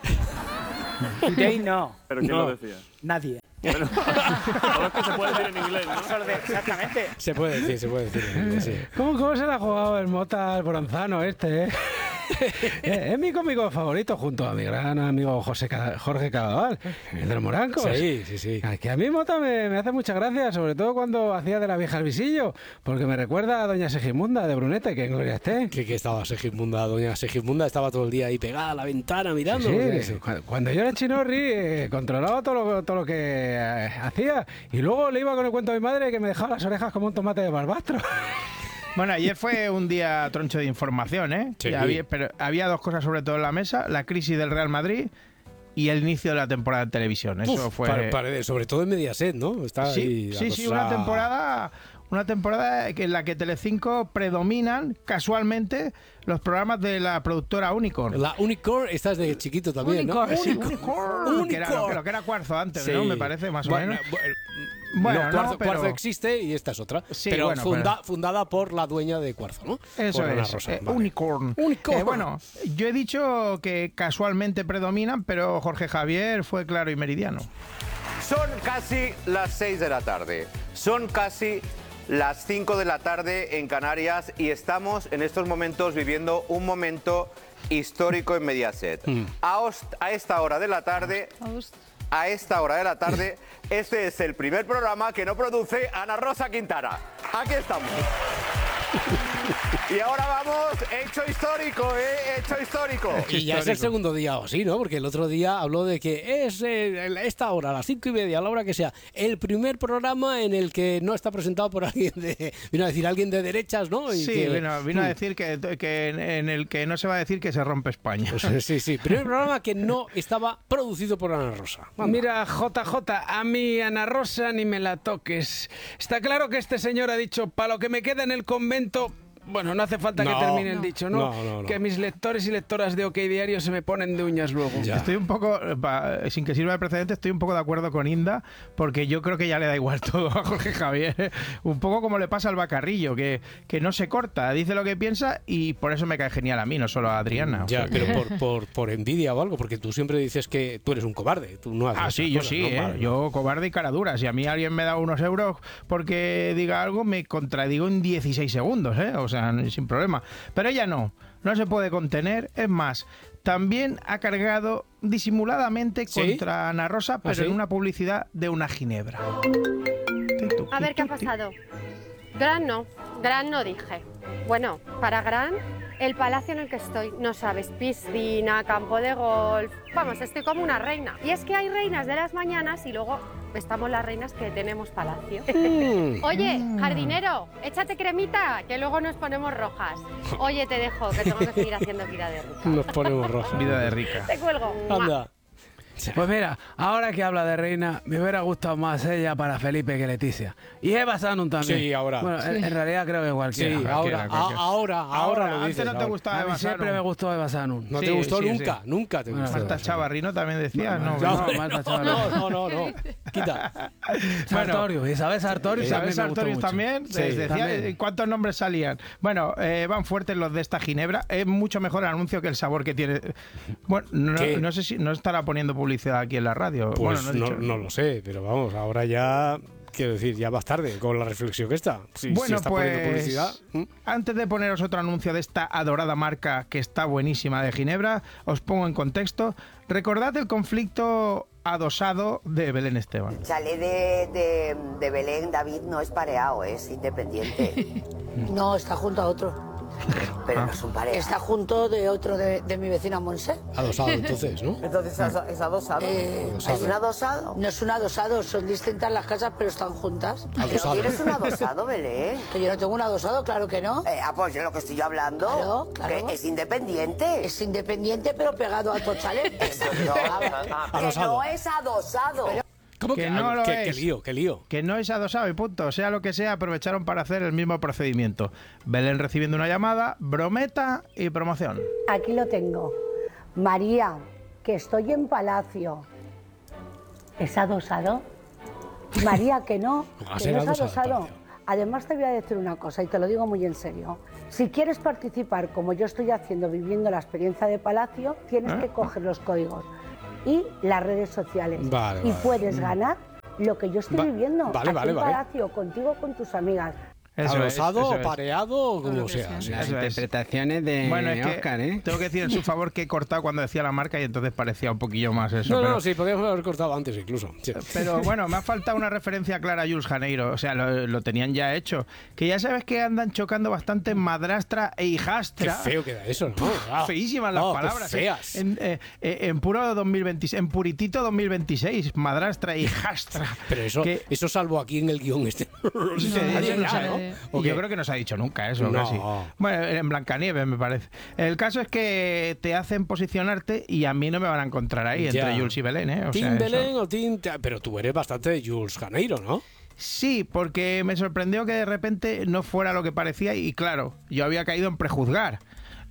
Today no. ¿Pero quién lo decía? Nadie. Pero, todo es que se puede decir en inglés, ¿no? Exactamente. Se puede decir en inglés, sí. ¿Cómo se le ha jugado el Mota al Bronzano este, Es mi cómico favorito junto a mi gran amigo Jorge Cadaval, el de los Morancos. Sí. Que a mí Mota me hace mucha gracia, sobre todo cuando hacía de la vieja al visillo, porque me recuerda a doña Segismunda de Brunete, que en gloria esté. Que estaba Segismunda, doña Segismunda estaba todo el día ahí pegada a la ventana mirando. Sí. Cuando yo era Chinorri controlaba todo lo que hacía, y luego le iba con el cuento a mi madre que me dejaba las orejas como un tomate de barbastro. Bueno, ayer fue un día troncho de información, ¿eh? Sí. Pero había dos cosas sobre todo en la mesa: la crisis del Real Madrid y el inicio de la temporada de televisión. Eso fue... sobre todo en Mediaset, ¿no? Sí, una temporada en la que Telecinco predominan casualmente los programas de la productora Unicorn. La Unicorn, esta es de chiquito también, Unicorn, ¿no? sí, Unicorn. Que era lo que era Cuarzo antes, ¿no? Me parece, más o menos. Cuarzo existe y esta es otra. Sí, pero fundada por la dueña de Cuarzo, ¿no? Eso es, Unicorn. Bueno, yo he dicho que casualmente predominan, pero Jorge Javier fue claro y meridiano. Son casi las 6 de la tarde. Son casi las 5 de la tarde en Canarias y estamos en estos momentos viviendo un momento histórico en Mediaset. A esta hora de la tarde, este es el primer programa que no produce Ana Rosa Quintana. Aquí estamos. Y ahora vamos, hecho histórico, hecho histórico. Y ya es el segundo día o sí, ¿no? Porque el otro día habló de que es esta hora, a las 5:30, a la hora que sea, el primer programa en el que no está presentado por alguien vino a decir alguien de derechas, ¿no? Y vino a decir que en el que no se va a decir que se rompe España. Pues sí, primer programa que no estaba producido por Ana Rosa. Anda. Mira, JJ, a mí Ana Rosa ni me la toques. Está claro que este señor ha dicho, para lo que me queda en el convento... Bueno, no hace falta que termine el dicho, ¿no? No. Que mis lectores y lectoras de OK Diario se me ponen de uñas luego. Ya. Estoy un poco, sin que sirva de precedente, estoy un poco de acuerdo con Inda, porque yo creo que ya le da igual todo a Jorge Javier. Un poco como le pasa al Bacarrillo, que no se corta, dice lo que piensa y por eso me cae genial a mí, no solo a Adriana. Ya, pero por envidia o algo, porque tú siempre dices que tú eres un cobarde. Tú no haces sí, yo sí, ¿no? Yo cobarde y cara dura. Si a mí alguien me da unos euros porque diga algo, me contradigo en 16 segundos, ¿eh? O sea, sin problema. Pero ella no se puede contener. Es más, también ha cargado disimuladamente contra Ana Rosa, pero en una publicidad de una ginebra. A ver, ¿qué ha pasado? Gran no dije. Bueno, para Gran, el palacio en el que estoy, no sabes, piscina, campo de golf, vamos, estoy como una reina. Y es que hay reinas de las mañanas y luego estamos las reinas que tenemos palacio. Oye, jardinero, échate cremita, que luego nos ponemos rojas. Oye, te dejo, que tengo que seguir haciendo vida de rica. Nos ponemos rojas. Vida de rica. Te cuelgo. Anda. Pues mira, ahora que habla de reina, me hubiera gustado más ella para Felipe que Leticia. Y Eva Sanun también. Sí, ahora. Bueno, en realidad creo que cualquiera. Sí, ahora lo dices. Antes no te gustaba Eva Sanun. Siempre me gustó Eva Sanun. No te gustó nunca, nunca te gustó. Marta Chavarrino también decía. Marta Chavarino. No. Quita. Sartorius, Isabel Sartorius. Isabel Sartorius también. Decía también. cuántos nombres salían. Bueno, van fuertes los de esta ginebra. Es mucho mejor el anuncio que el sabor que tiene. Bueno, no sé si no estará poniendo publicidad aquí en la radio. Pues bueno, no lo sé, pero vamos, ahora ya, quiero decir, ya más tarde con la reflexión que está. Si está poniendo publicidad. Antes de poneros otro anuncio de esta adorada marca que está buenísima de Ginebra, os pongo en contexto. Recordad el conflicto adosado de Belén Esteban. El chalet de Belén, David, no es pareado, es independiente. No, está junto a otro. Pero no es un pareado. Está junto de otro de mi vecina Monse. Adosado, entonces, ¿no? Entonces es adosado. ¿Es un adosado? No es un adosado, son distintas las casas, pero están juntas. ¿Pero tienes un adosado, Belén? Que yo no tengo un adosado, claro que no. Pues de lo que estoy yo hablando, claro. Que es independiente. Es independiente, pero pegado a otro chalet. Eso no, que no es adosado. ¿Cómo que no lo es? Qué lío. Que no es adosado y punto. Sea lo que sea, aprovecharon para hacer el mismo procedimiento. Belén recibiendo una llamada, brometa y promoción. Aquí lo tengo. María, que estoy en Palacio. ¿Es adosado? María, que no es adosado. Además te voy a decir una cosa y te lo digo muy en serio. Si quieres participar como yo estoy haciendo, viviendo la experiencia de Palacio, tienes que coger los códigos y las redes sociales. Y puedes ganar lo que yo estoy viviendo aquí en Palacio, contigo, con tus amigas. Adosado, pareado, como sea. Las interpretaciones de Óscar, ¿eh? Tengo que decir en su favor que he cortado cuando decía la marca y entonces parecía un poquillo más eso. No, sí, podríamos haber cortado antes incluso. Sí. Pero bueno, me ha faltado una referencia clara a Jules Janeiro. O sea, lo tenían ya hecho. Que ya sabes que andan chocando bastante madrastra e hijastra. Qué feo queda eso, ¿no? Feísimas las palabras. Feas. En puro 2026, en puritito 2026, madrastra e hijastra. Pero eso salvo aquí en el guión este. Yo creo que no se ha dicho nunca eso. Casi. Bueno, en Blancanieves me parece. El caso es que te hacen posicionarte y a mí no me van a encontrar ahí entre Jules y Belén, ¿eh? Team Belén o Team... Pero tú eres bastante de Jules Janeiro, ¿no? Sí, porque me sorprendió que de repente no fuera lo que parecía y claro, yo había caído en prejuzgar.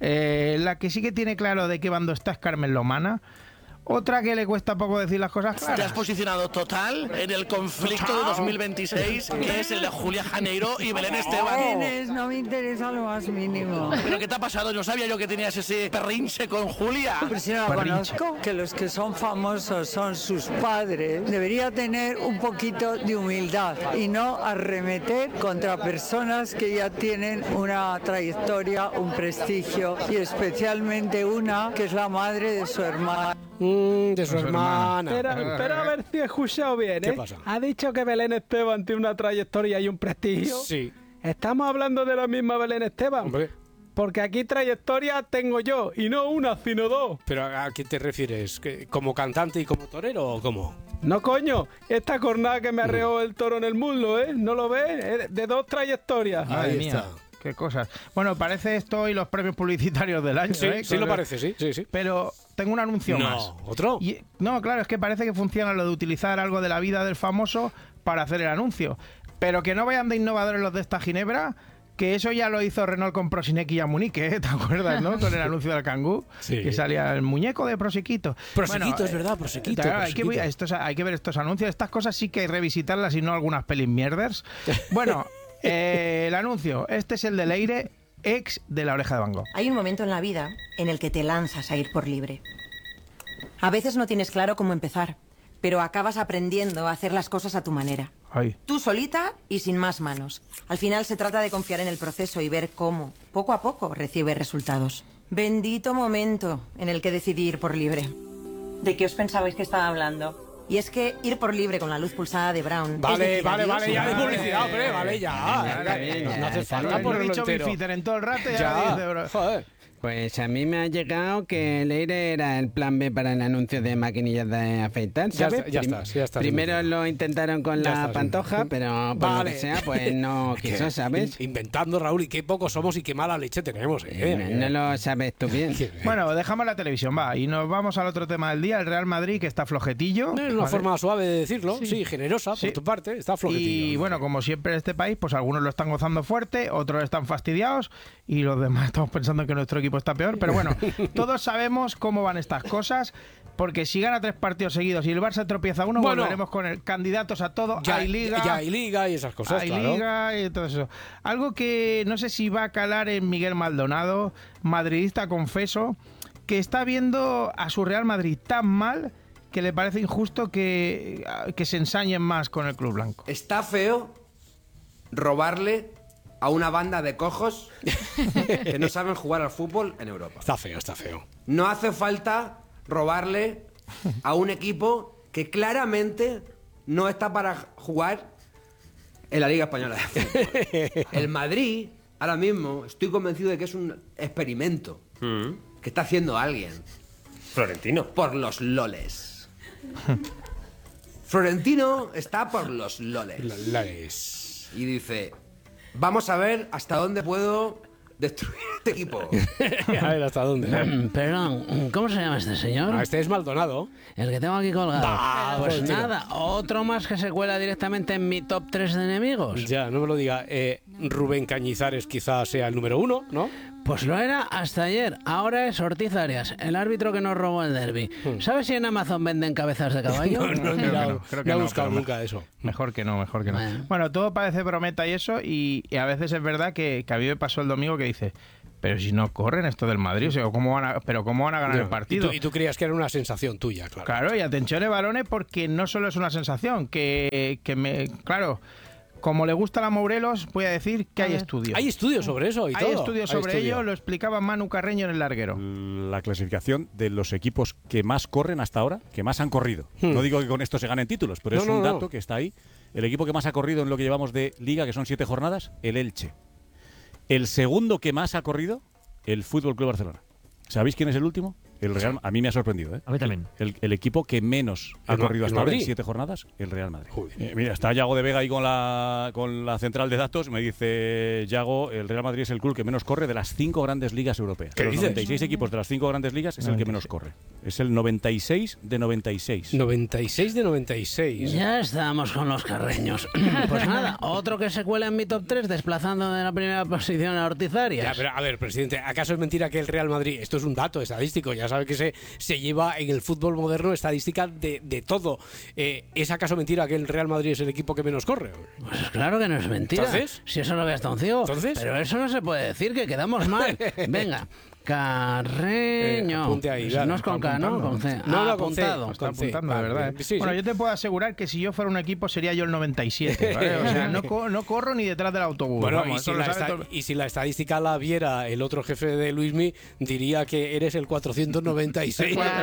La que sí que tiene claro de qué bando está es Carmen Lomana. Otra que le cuesta poco decir las cosas claras. Te has posicionado total en el conflicto de 2026, que es el de Julia Janeiro y Belén Esteban. No me interesa lo más mínimo. ¿Pero qué te ha pasado? No sabía yo que tenías ese perrinche con Julia. Pero si no la conozco, que los que son famosos son sus padres. Debería tener un poquito de humildad y no arremeter contra personas que ya tienen una trayectoria, un prestigio y especialmente una que es la madre de su hermana. De su hermana. Pero a ver si he escuchado bien, ¿eh? ¿Qué pasa? ¿Ha dicho que Belén Esteban tiene una trayectoria y un prestigio? Sí. ¿Estamos hablando de la misma Belén Esteban? Hombre. Porque aquí trayectoria tengo yo, y no una, sino dos. ¿Pero a qué te refieres? ¿Como cantante y como torero o cómo? No, coño, esta cornada que me arreó el toro en el muslo, ¿eh? ¿No lo ves? Es de dos trayectorias. Ahí está. Qué cosas. Bueno, parece esto y los premios publicitarios del año, sí, ¿eh? Sí, lo parece, sí. Pero tengo un anuncio más. ¿Otro? No, claro, es que parece que funciona lo de utilizar algo de la vida del famoso para hacer el anuncio. Pero que no vayan de innovadores los de esta Ginebra, que eso ya lo hizo Renault con Prosinequi y Amunique, ¿eh? ¿Te acuerdas, no? Con el anuncio del Kangoo, que salía el muñeco de Prosiquito. Prosiquito, es verdad, Prosiquito. Hay que ver estos anuncios. Estas cosas sí que hay que revisitarlas y no algunas pelis mierders. Bueno... el anuncio, este es el de Leire, ex de La Oreja de Van Gogh. Hay un momento en la vida en el que te lanzas a ir por libre. A veces no tienes claro cómo empezar, pero acabas aprendiendo a hacer las cosas a tu manera. Ay. Tú solita y sin más manos. Al final se trata de confiar en el proceso y ver cómo, poco a poco, recibes resultados. Bendito momento en el que decidí ir por libre. ¿De qué os pensabais que estaba hablando? Y es que ir por libre con la luz pulsada de Brown. Vale, ya de publicidad, hombre, vale, ya. No hace falta por dicho Bifitter en todo el rato ya dice, bro. Joder. Pues a mí me ha llegado que Leire era el plan B para el anuncio de maquinillas de afeitar, ¿sabes? Ya está. Primero lo intentaron con la Pantoja, pero por lo que sea, pues no quiso, ¿sabes? Inventando, Raúl, y qué pocos somos y qué mala leche tenemos, No lo sabes tú bien. Bueno, dejamos la televisión, va, y nos vamos al otro tema del día, el Real Madrid, que está flojetillo. Es una forma suave de decirlo, sí, generosa por tu parte, está flojetillo. Y bueno, como siempre en este país, pues algunos lo están gozando fuerte, otros están fastidiados, y los demás estamos pensando que nuestro equipo está peor, pero bueno, todos sabemos cómo van estas cosas, porque si gana 3 partidos seguidos y el Barça tropieza uno, volveremos con el candidatos a todo, hay liga y esas cosas, hay liga y todo eso. Algo que no sé si va a calar en Miguel Maldonado, madridista confeso, que está viendo a su Real Madrid tan mal que le parece injusto que se ensañen más con el club blanco. Está feo robarle a una banda de cojos que no saben jugar al fútbol en Europa. Está feo. No hace falta robarle a un equipo que claramente no está para jugar en la Liga Española de Fútbol. El Madrid, ahora mismo, estoy convencido de que es un experimento que está haciendo alguien. Florentino. Por los loles. Florentino está por los loles. Los loles. Y dice, vamos a ver hasta dónde puedo destruir este equipo. A ver, ¿hasta dónde? Perdón, ¿cómo se llama este señor? Este es Maldonado. El que tengo aquí colgado. Pues Florentino. nada, otro más que se cuela directamente en mi top 3 de enemigos. Ya, no me lo diga. Rubén Cañizares quizás sea el número 1, ¿no? Pues lo era hasta ayer. Ahora es Ortiz Arias, el árbitro que nos robó el derbi. ¿Sabes si en Amazon venden cabezas de caballo? No he buscado nunca eso. Mejor que no. Bueno, todo parece brometa y eso, y a veces es verdad que a mí me pasó el domingo que dice, pero si no corren esto del Madrid, o sea, ¿cómo van a ganar el partido? Y tú creías que era una sensación tuya, claro. Claro, y atención, varones, porque no solo es una sensación, claro, como le gusta a Morelos, voy a decir que hay estudios. Hay estudios sobre eso y todo. Hay estudios sobre ello, lo explicaba Manu Carreño en El Larguero. La clasificación de los equipos que más corren hasta ahora, que más han corrido. No digo que con esto se ganen títulos, pero es un dato que está ahí. El equipo que más ha corrido en lo que llevamos de Liga, que son 7 jornadas, el Elche. El segundo que más ha corrido, el Fútbol Club Barcelona. ¿Sabéis quién es el último? El Real. A mí me ha sorprendido, ¿eh? A mí también. El equipo que menos ha corrido hasta ahora en 7 jornadas, el Real Madrid. Mira, está Yago de Vega ahí con la central de datos. Me dice Yago, el Real Madrid es el club que menos corre de las 5 grandes ligas europeas. De los 96 equipos de las 5 grandes ligas es el que menos corre. Es el 96 de 96. 96 de 96. Ya estamos con los carreños. Pues nada, otro que se cuela en mi top 3 desplazando de la primera posición a Ortiz Arias. Ya, pero a ver, presidente, ¿acaso es mentira que el Real Madrid, esto es un dato estadístico, ya sabe que se lleva en el fútbol moderno estadística de todo? ¿Es acaso mentira que el Real Madrid es el equipo que menos corre? Pues claro que no es mentira. ¿Entonces? Si eso lo ve hasta un ciego. ¿Entonces? Pero eso no se puede decir, que quedamos mal. Venga. Carreño. Apunte ahí, no es con K, ¿no? Con C. No, apuntado. Está apuntando, de verdad. Bueno, yo te puedo asegurar que si yo fuera un equipo sería yo el 97, ¿vale? O sea, no corro ni detrás del autobús. Bueno, vamos, y si la estadística la viera el otro jefe de Luismi, diría que eres el 496. El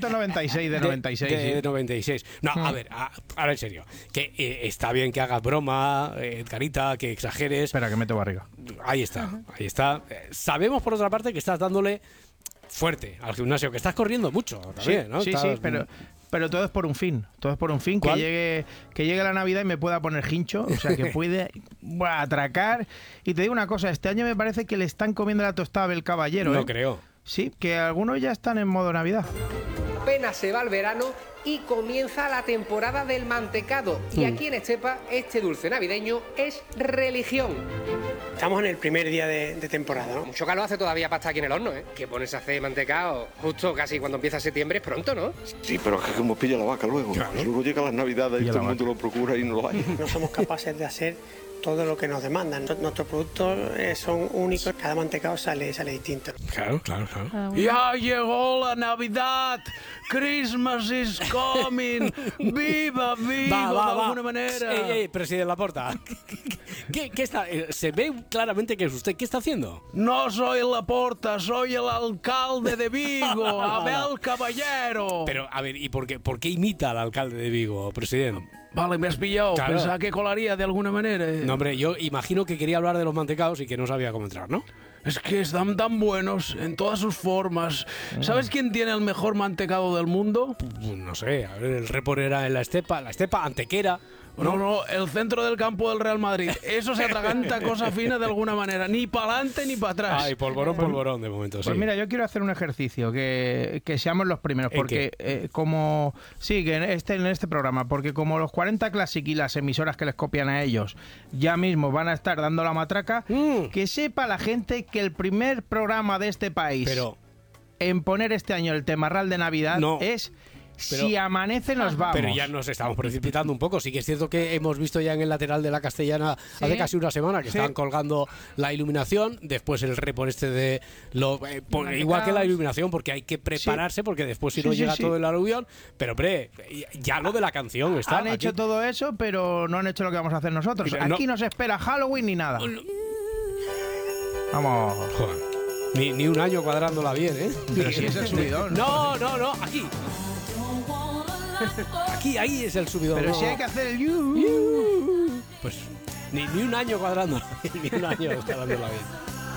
496 de 96. De 96. No, a ver, ahora en serio. Que está bien que hagas broma, Carita, que exageres. Espera, que meto barriga. Ahí está. Sabemos, por otra parte, que estás dándole fuerte al gimnasio, que estás corriendo mucho también, sí, ¿no? Sí, pero todo es por un fin. Todo es por un fin. Que llegue la Navidad y me pueda poner hincho. O sea, que puede atracar. Y te digo una cosa, este año me parece que le están comiendo la tostada del caballero. No creo. Sí, que algunos ya están en modo Navidad. Apenas se va el verano y comienza la temporada del mantecado. Y aquí en Estepa, este dulce navideño es religión. Estamos en el primer día de temporada, ¿no? Mucho calor hace todavía para estar aquí en el horno, ¿eh? Que pones a hacer mantecado justo casi cuando empieza septiembre es pronto, ¿no? Sí, pero es que como pilla la vaca luego. Claro. Luego llegan las Navidades y todo el mundo lo procura y no lo hay. No somos capaces de hacer todo lo que nos demandan. Nuestros productos son únicos, cada mantecado sale distinto. Claro. Ya llegó la Navidad. Christmas is coming. Viva, de alguna manera. Presidente Laporta. ¿Qué está? Se ve claramente que es usted. ¿Qué está haciendo? No soy Laporta, soy el alcalde de Vigo, Abel Caballero. Pero, a ver, ¿y por qué imita al alcalde de Vigo, presidente? Vale, me has pillado. Claro. Pensaba que colaría de alguna manera. No, hombre, yo imagino que quería hablar de los mantecados y que no sabía cómo entrar, ¿no? Es que están tan buenos en todas sus formas. ¿Sabes quién tiene el mejor mantecado del mundo? No sé, a ver, el repor era en la estepa Antequera. No, el centro del campo del Real Madrid. Eso se atraganta cosa fina de alguna manera. Ni para adelante ni para atrás. Ay, polvorón de momento, sí. Pues mira, yo quiero hacer un ejercicio, que seamos los primeros. Porque que en este programa, porque como los 40 Classic y las emisoras que les copian a ellos ya mismo van a estar dando la matraca, que sepa la gente que el primer programa de este país en poner este año el temarral de Navidad es... si amanece nos vamos. Pero ya nos estamos precipitando un poco. Sí que es cierto que hemos visto ya en el lateral de la Castellana hace casi una semana que estaban colgando la iluminación. Después el repor de igual que la iluminación, porque hay que prepararse, porque después si no llega todo el aluvión. Pero hombre, ya lo de la canción está. Han hecho todo eso, pero no han hecho lo que vamos a hacer nosotros. Aquí no se espera Halloween ni nada. Vamos. Joder. Ni un año cuadrándola bien, ¿eh? Pero si es el subidón. No, aquí. Aquí, ahí es el subidón. Pero no. si hay que hacer el Pues ni un año cuadrando, ni un año cuadrándola bien.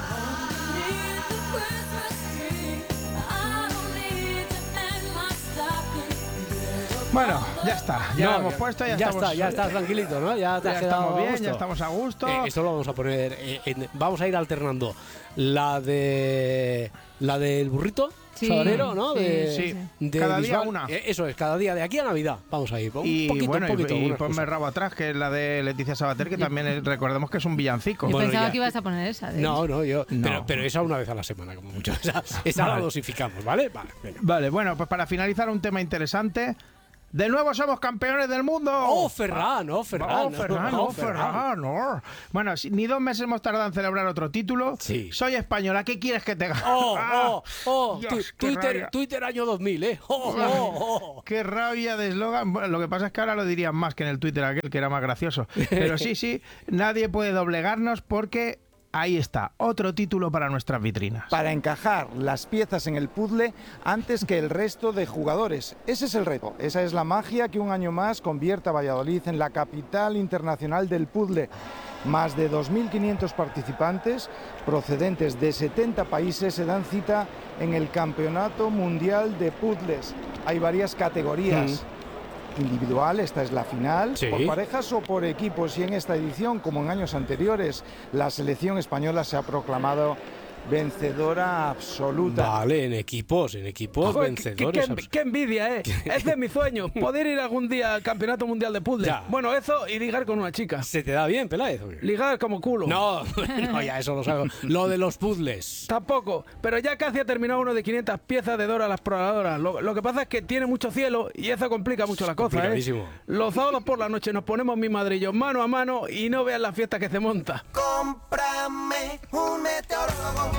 Bueno, ya está. Ya lo hemos puesto, ya estamos. Ya estás tranquilito, ¿no? Ya te has quedado estamos a bien, gusto. ya estamos a gusto. Esto lo vamos a poner. Vamos a ir alternando la del burrito. Sí, Sabanero, ¿no? sí. Cada día Bisbal. una. Eso es, cada día de aquí a Navidad. Vamos a ir. Y bueno, y unas ponme cosas. rabo atrás, que es la de Leticia Sabater, que también recordemos que es un villancico. Yo Bueno, pensaba ya. que ibas a poner esa. No, yo. No. Pero esa una vez a la semana, como mucho. Esa la Vale. dosificamos, ¿vale? Vale, venga. Vale, bueno, pues para finalizar un tema interesante. De nuevo somos campeones del mundo. ¡Oh, Ferran! ¡Oh, Ferran! ¡Oh, Ferran! ¡Oh, Ferran! ¡Oh! Bueno, ni 2 meses hemos tardado en celebrar otro título. Sí. Soy española, ¿qué quieres que te haga? Dios, qué rabia. Twitter año 2000, ¿eh? ¡Oh! ¡Qué rabia de eslogan! Bueno, lo que pasa es que ahora lo dirían más que en el Twitter aquel, que era más gracioso. Pero sí, nadie puede doblegarnos porque ahí está, otro título para nuestras vitrinas. Para encajar las piezas en el puzzle antes que el resto de jugadores. Ese es el reto, esa es la magia que un año más convierte a Valladolid en la capital internacional del puzzle. Más de 2.500 participantes procedentes de 70 países se dan cita en el Campeonato Mundial de Puzzles. Hay varias categorías. Individual, esta es la final, Sí. por parejas o por equipos, y en esta edición, como en años anteriores, la selección española se ha proclamado vencedora absoluta. Vale, en equipos Joder, vencedores. qué envidia, ¿eh? Ese es mi sueño, poder ir algún día al Campeonato Mundial de Puzzle. Ya. Bueno, eso y ligar con una chica. ¿Se te da bien, Peláez? Ligar como culo. No, ya eso lo sabemos. Lo de los puzzles. Tampoco, pero ya casi ha terminado uno de 500 piezas de Dora la Exploradora. Lo que pasa es que tiene mucho cielo y eso complica mucho la cosa, ¿eh? complicadísimo. Los sábados por la noche nos ponemos mi madre y yo mano a mano y no vean la fiesta que se monta. Cómprame un meteorólogo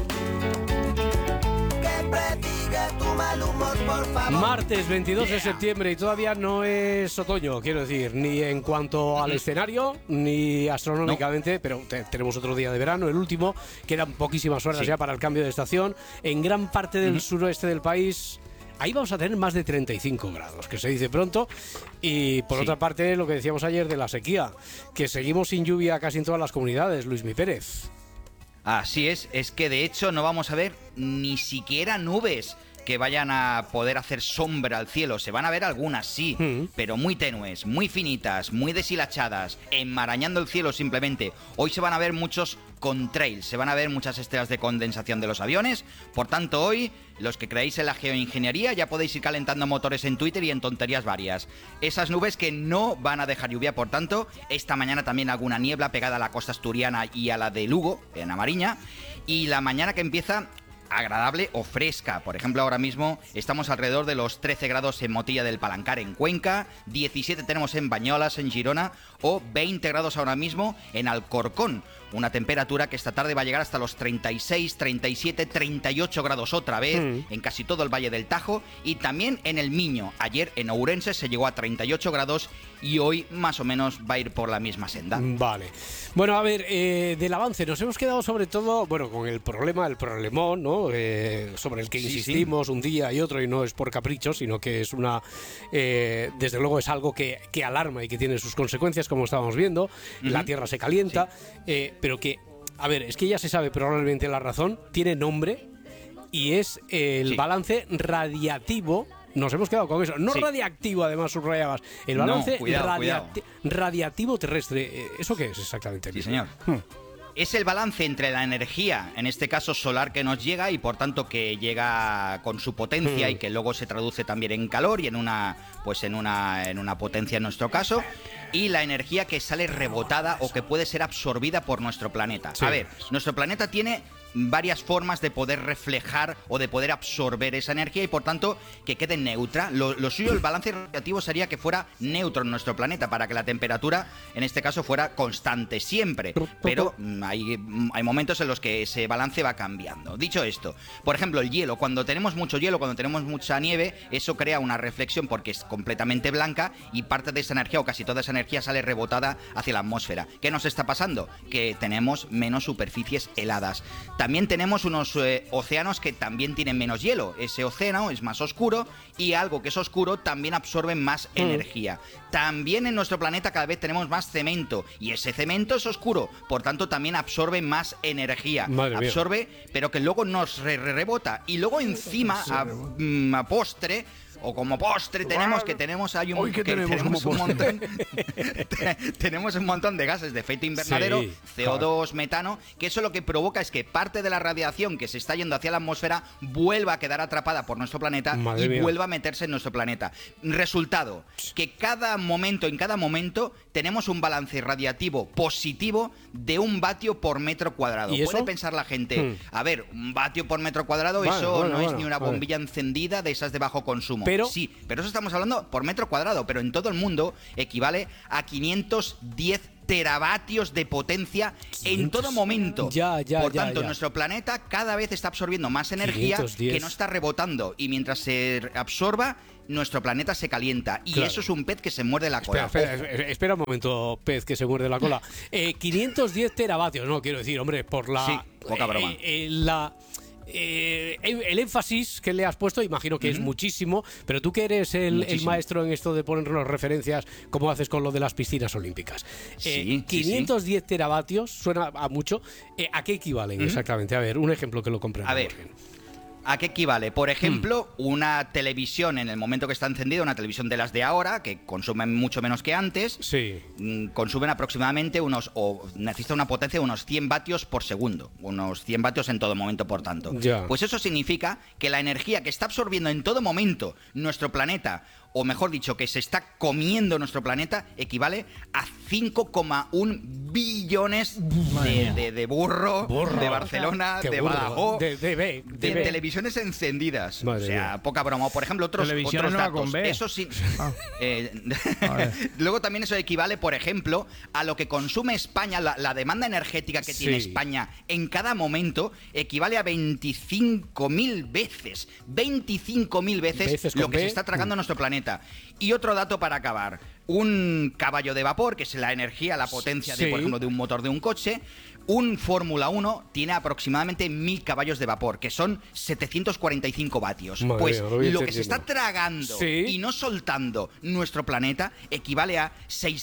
que predigue tu mal humor, por favor. Martes 22 de septiembre y todavía no es otoño, quiero decir, ni en cuanto al escenario, ni astronómicamente, pero tenemos otro día de verano, el último, quedan poquísimas horas ya para el cambio de estación. En gran parte del suroeste del país, ahí vamos a tener más de 35 grados, que se dice pronto. Y por otra parte, lo que decíamos ayer de la sequía, que seguimos sin lluvia casi en todas las comunidades, Luismi Pérez. Así es que de hecho no vamos a ver ni siquiera nubes que vayan a poder hacer sombra al cielo. Se van a ver algunas, sí, pero muy tenues, muy finitas, muy deshilachadas, enmarañando el cielo simplemente. Hoy se van a ver muchos contrails, se van a ver muchas estrellas de condensación de los aviones. Por tanto, hoy, los que creéis en la geoingeniería, ya podéis ir calentando motores en Twitter y en tonterías varias. Esas nubes que no van a dejar lluvia, por tanto, esta mañana también alguna niebla pegada a la costa asturiana y a la de Lugo, en la Mariña. Y la mañana que empieza agradable o fresca. Por ejemplo, ahora mismo estamos alrededor de los 13 grados en Motilla del Palancar, en Cuenca, 17 tenemos en Bañolas, en Girona, o 20 grados ahora mismo en Alcorcón. Una temperatura que esta tarde va a llegar hasta los 36, 37, 38 grados otra vez en casi todo el Valle del Tajo y también en el Miño. Ayer en Ourense se llegó a 38 grados y hoy más o menos va a ir por la misma senda. Vale. Bueno, a ver, del avance nos hemos quedado sobre todo, bueno, con el problemón, ¿no? Sobre el que insistimos un día y otro, y no es por capricho, sino que es una, desde luego es algo que alarma y que tiene sus consecuencias, como estábamos viendo. La Tierra se calienta, pero que, a ver, es que ya se sabe probablemente la razón, tiene nombre y es el balance radiativo. Nos hemos quedado con eso. No radiactivo, además, subrayabas. El balance radiativo terrestre. ¿Eso qué es exactamente? Sí, señor. Es el balance entre la energía, en este caso solar, que nos llega y por tanto que llega con su potencia y que luego se traduce también en calor y en una potencia en nuestro caso, y la energía que sale rebotada o que puede ser absorbida por nuestro planeta. A ver, nuestro planeta tiene varias formas de poder reflejar o de poder absorber esa energía y por tanto que quede neutra. Lo suyo, el balance radiativo sería que fuera neutro en nuestro planeta para que la temperatura en este caso fuera constante siempre, pero hay momentos en los que ese balance va cambiando. Dicho esto, por ejemplo, el hielo, cuando tenemos mucho hielo, cuando tenemos mucha nieve, eso crea una reflexión porque es completamente blanca y parte de esa energía o casi toda esa energía sale rebotada hacia la atmósfera. ¿Qué nos está pasando? Que tenemos menos superficies heladas. También tenemos unos océanos que también tienen menos hielo. Ese océano es más oscuro y algo que es oscuro también absorbe más energía. También en nuestro planeta cada vez tenemos más cemento y ese cemento es oscuro, por tanto también absorbe más energía. Absorbe, pero que luego nos rebota. Y luego encima, a postre, o como postre, tenemos un montón de gases de efecto invernadero, CO2, metano, que eso lo que provoca es que parte de la radiación que se está yendo hacia la atmósfera vuelva a quedar atrapada por nuestro planeta vuelva a meterse en nuestro planeta. Resultado, que en cada momento tenemos un balance radiativo positivo de 1 vatio por metro cuadrado. Puede pensar la gente, a ver, 1 vatio por metro cuadrado, eso no es ni una bombilla encendida de esas de bajo consumo. Pero eso estamos hablando por metro cuadrado, pero en todo el mundo equivale a 510 teravatios de potencia en todo momento. Por tanto, nuestro planeta cada vez está absorbiendo más energía 510. Que no está rebotando, y mientras se absorba, nuestro planeta se calienta. Y eso es un pez que se muerde la cola. Espera un momento, pez que se muerde la cola. 510 teravatios, no, quiero decir, hombre, por la... Sí, poca broma. El énfasis que le has puesto, imagino que es muchísimo, pero tú que eres el maestro en esto de ponernos referencias, como haces con lo de las piscinas olímpicas. 510 teravatios, suena a mucho. ¿A qué equivalen exactamente? A ver, un ejemplo que lo comprenda. A ver, ¿a qué equivale? Por ejemplo, una televisión en el momento que está encendida, una televisión de las de ahora, que consumen mucho menos que antes, consumen aproximadamente necesita una potencia de unos 100 vatios por segundo, unos 100 vatios en todo momento, por tanto. Pues eso significa que la energía que está absorbiendo en todo momento nuestro planeta, o mejor dicho, que se está comiendo nuestro planeta, equivale a 5,1 billones de burro, de Barcelona, de Badajoz, de televisiones encendidas. O sea, poca broma. Por ejemplo, otros datos. Eso sí. Luego también eso equivale, por ejemplo, a lo que consume España, la demanda energética que tiene España en cada momento, equivale a 25.000 veces. 25.000 veces lo que se está tragando nuestro planeta. Y otro dato para acabar: un caballo de vapor, que es la energía, la potencia de, por ejemplo, de un motor de un coche. Un Fórmula 1 tiene aproximadamente 1.000 caballos de vapor, que son 745 vatios. Pues lo que se está tragando y no soltando nuestro planeta equivale a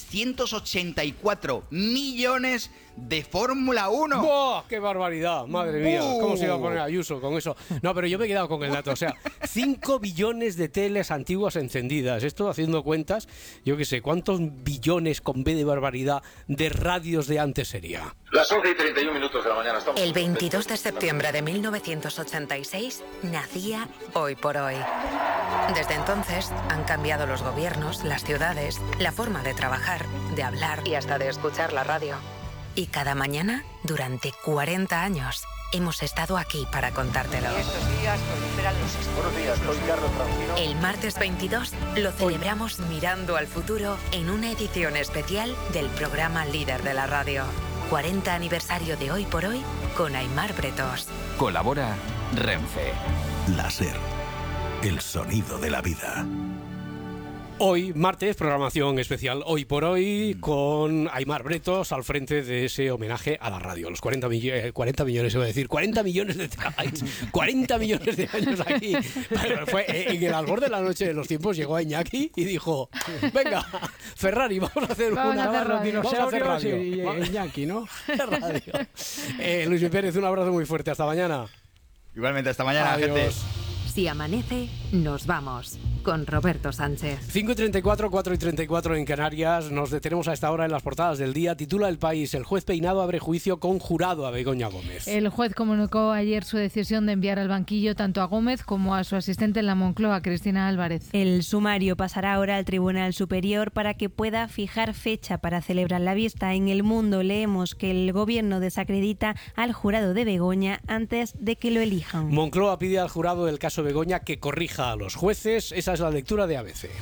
684 millones de Fórmula 1. ¡Buah! ¡Qué barbaridad! Madre mía, ¿cómo se iba a poner Ayuso con eso? No, pero yo me he quedado con el dato. O sea, 5 billones de teles antiguas encendidas. Esto, haciendo cuentas, yo qué sé, ¿cuántos billones con B de barbaridad de radios de antes sería? Las 11:31 de la mañana. El 22 de septiembre de 1986 nacía Hoy por Hoy. Desde entonces han cambiado los gobiernos, las ciudades, la forma de trabajar, de hablar y hasta de escuchar la radio. Y cada mañana, durante 40 años, hemos estado aquí para contártelo. Estos días proliferan los... Buenos días, soy Carlos Francino. El martes 22 lo celebramos mirando al futuro en una edición especial del programa líder de la radio. 40 aniversario de Hoy por Hoy con Aimar Bretos. Colabora Renfe. Láser. El sonido de la vida. Hoy, martes, programación especial Hoy por Hoy, con Aimar Bretos al frente de ese homenaje a la radio. Los 40 millones, iba a decir, 40 millones de terabytes, 40 millones de años aquí. Pero fue en el albor de la noche de los tiempos, llegó a Iñaki y dijo, venga, Ferrari, vamos a hacer radio. Y Iñaki, ¿no? Radio. Luis Pérez, un abrazo muy fuerte, hasta mañana. Igualmente, hasta mañana, gente. Si amanece, nos vamos. Con Roberto Sánchez. 5:34, 4:34 en Canarias. Nos detenemos a esta hora en las portadas del día. Titula El País: el juez Peinado abre juicio con jurado a Begoña Gómez. El juez comunicó ayer su decisión de enviar al banquillo tanto a Gómez como a su asistente en la Moncloa, Cristina Álvarez. El sumario pasará ahora al Tribunal Superior para que pueda fijar fecha para celebrar la vista. En El Mundo leemos que el gobierno desacredita al jurado de Begoña antes de que lo elijan. Moncloa pide al jurado del caso Begoña que corrija a los jueces. Esa es la lectura de ABC.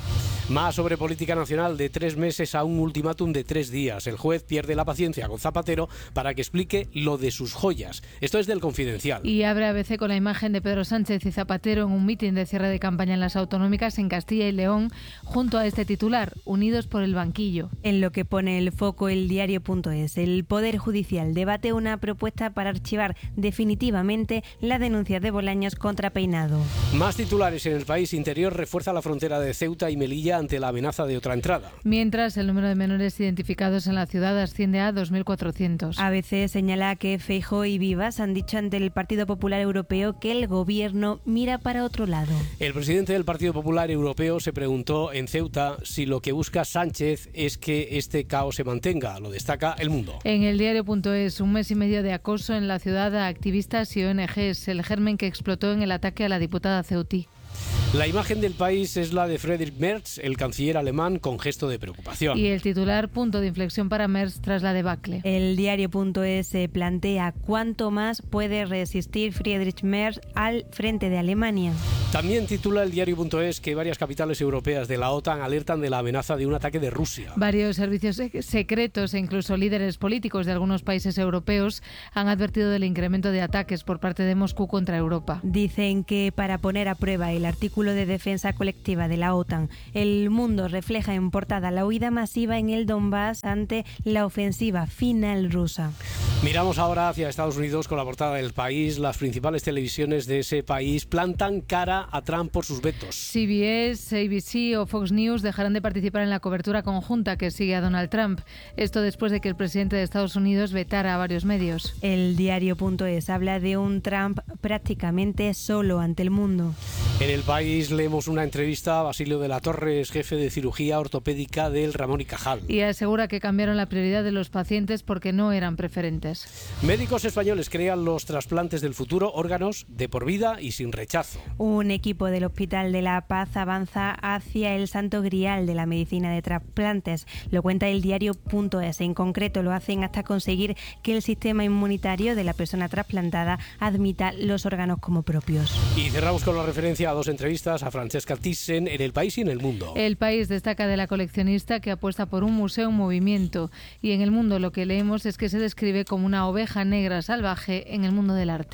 Más sobre política nacional, de 3 meses a un ultimátum de 3 días. El juez pierde la paciencia con Zapatero para que explique lo de sus joyas. Esto es del Confidencial. Y abre ABC con la imagen de Pedro Sánchez y Zapatero en un mitin de cierre de campaña en las autonómicas en Castilla y León, junto a este titular, Unidos por el banquillo. En lo que pone el foco el diario.es, el Poder Judicial debate una propuesta para archivar definitivamente la denuncia de Bolaños contra Peinado. Más titulares en El País. Interior refuerza la frontera de Ceuta y Melilla ante la amenaza de otra entrada. Mientras, el número de menores identificados en la ciudad asciende a 2.400. ABC señala que Feijóo y Vivas han dicho ante el Partido Popular Europeo que el gobierno mira para otro lado. El presidente del Partido Popular Europeo se preguntó en Ceuta si lo que busca Sánchez es que este caos se mantenga. Lo destaca El Mundo. En el diario.es, 1 mes y medio de acoso en la ciudad a activistas y ONGs, el germen que explotó en el ataque a la diputada ceutí. La imagen del País es la de Friedrich Merz, el canciller alemán, con gesto de preocupación. Y el titular, punto de inflexión para Merz tras la debacle. El diario.es se plantea cuánto más puede resistir Friedrich Merz al frente de Alemania. También titula el diario.es que varias capitales europeas de la OTAN alertan de la amenaza de un ataque de Rusia. Varios servicios secretos e incluso líderes políticos de algunos países europeos han advertido del incremento de ataques por parte de Moscú contra Europa. Dicen que para poner a prueba el artículo de defensa colectiva de la OTAN, El Mundo refleja en portada la huida masiva en el Donbass ante la ofensiva final rusa. Miramos ahora hacia Estados Unidos con la portada del País. Las principales televisiones de ese país plantan cara a Trump por sus vetos. CBS, ABC o Fox News dejarán de participar en la cobertura conjunta que sigue a Donald Trump. Esto después de que el presidente de Estados Unidos vetara a varios medios. El diario.es habla de un Trump prácticamente solo ante el mundo. En El País leemos una entrevista a Basilio de la Torre, jefe de cirugía ortopédica del Ramón y Cajal. Y asegura que cambiaron la prioridad de los pacientes porque no eran preferentes. Médicos españoles crean los trasplantes del futuro, órganos de por vida y sin rechazo. Un equipo del Hospital de la Paz avanza hacia el santo grial de la medicina de trasplantes. Lo cuenta el diario.es. En concreto lo hacen hasta conseguir que el sistema inmunitario de la persona trasplantada admita los órganos como propios. Y cerramos con la referencia a 2 entrevistas a Francesca Thyssen en El País y en El Mundo. El País destaca de la coleccionista que apuesta por un museo en movimiento, y en El Mundo lo que leemos es que se describe como una oveja negra salvaje en el mundo del arte.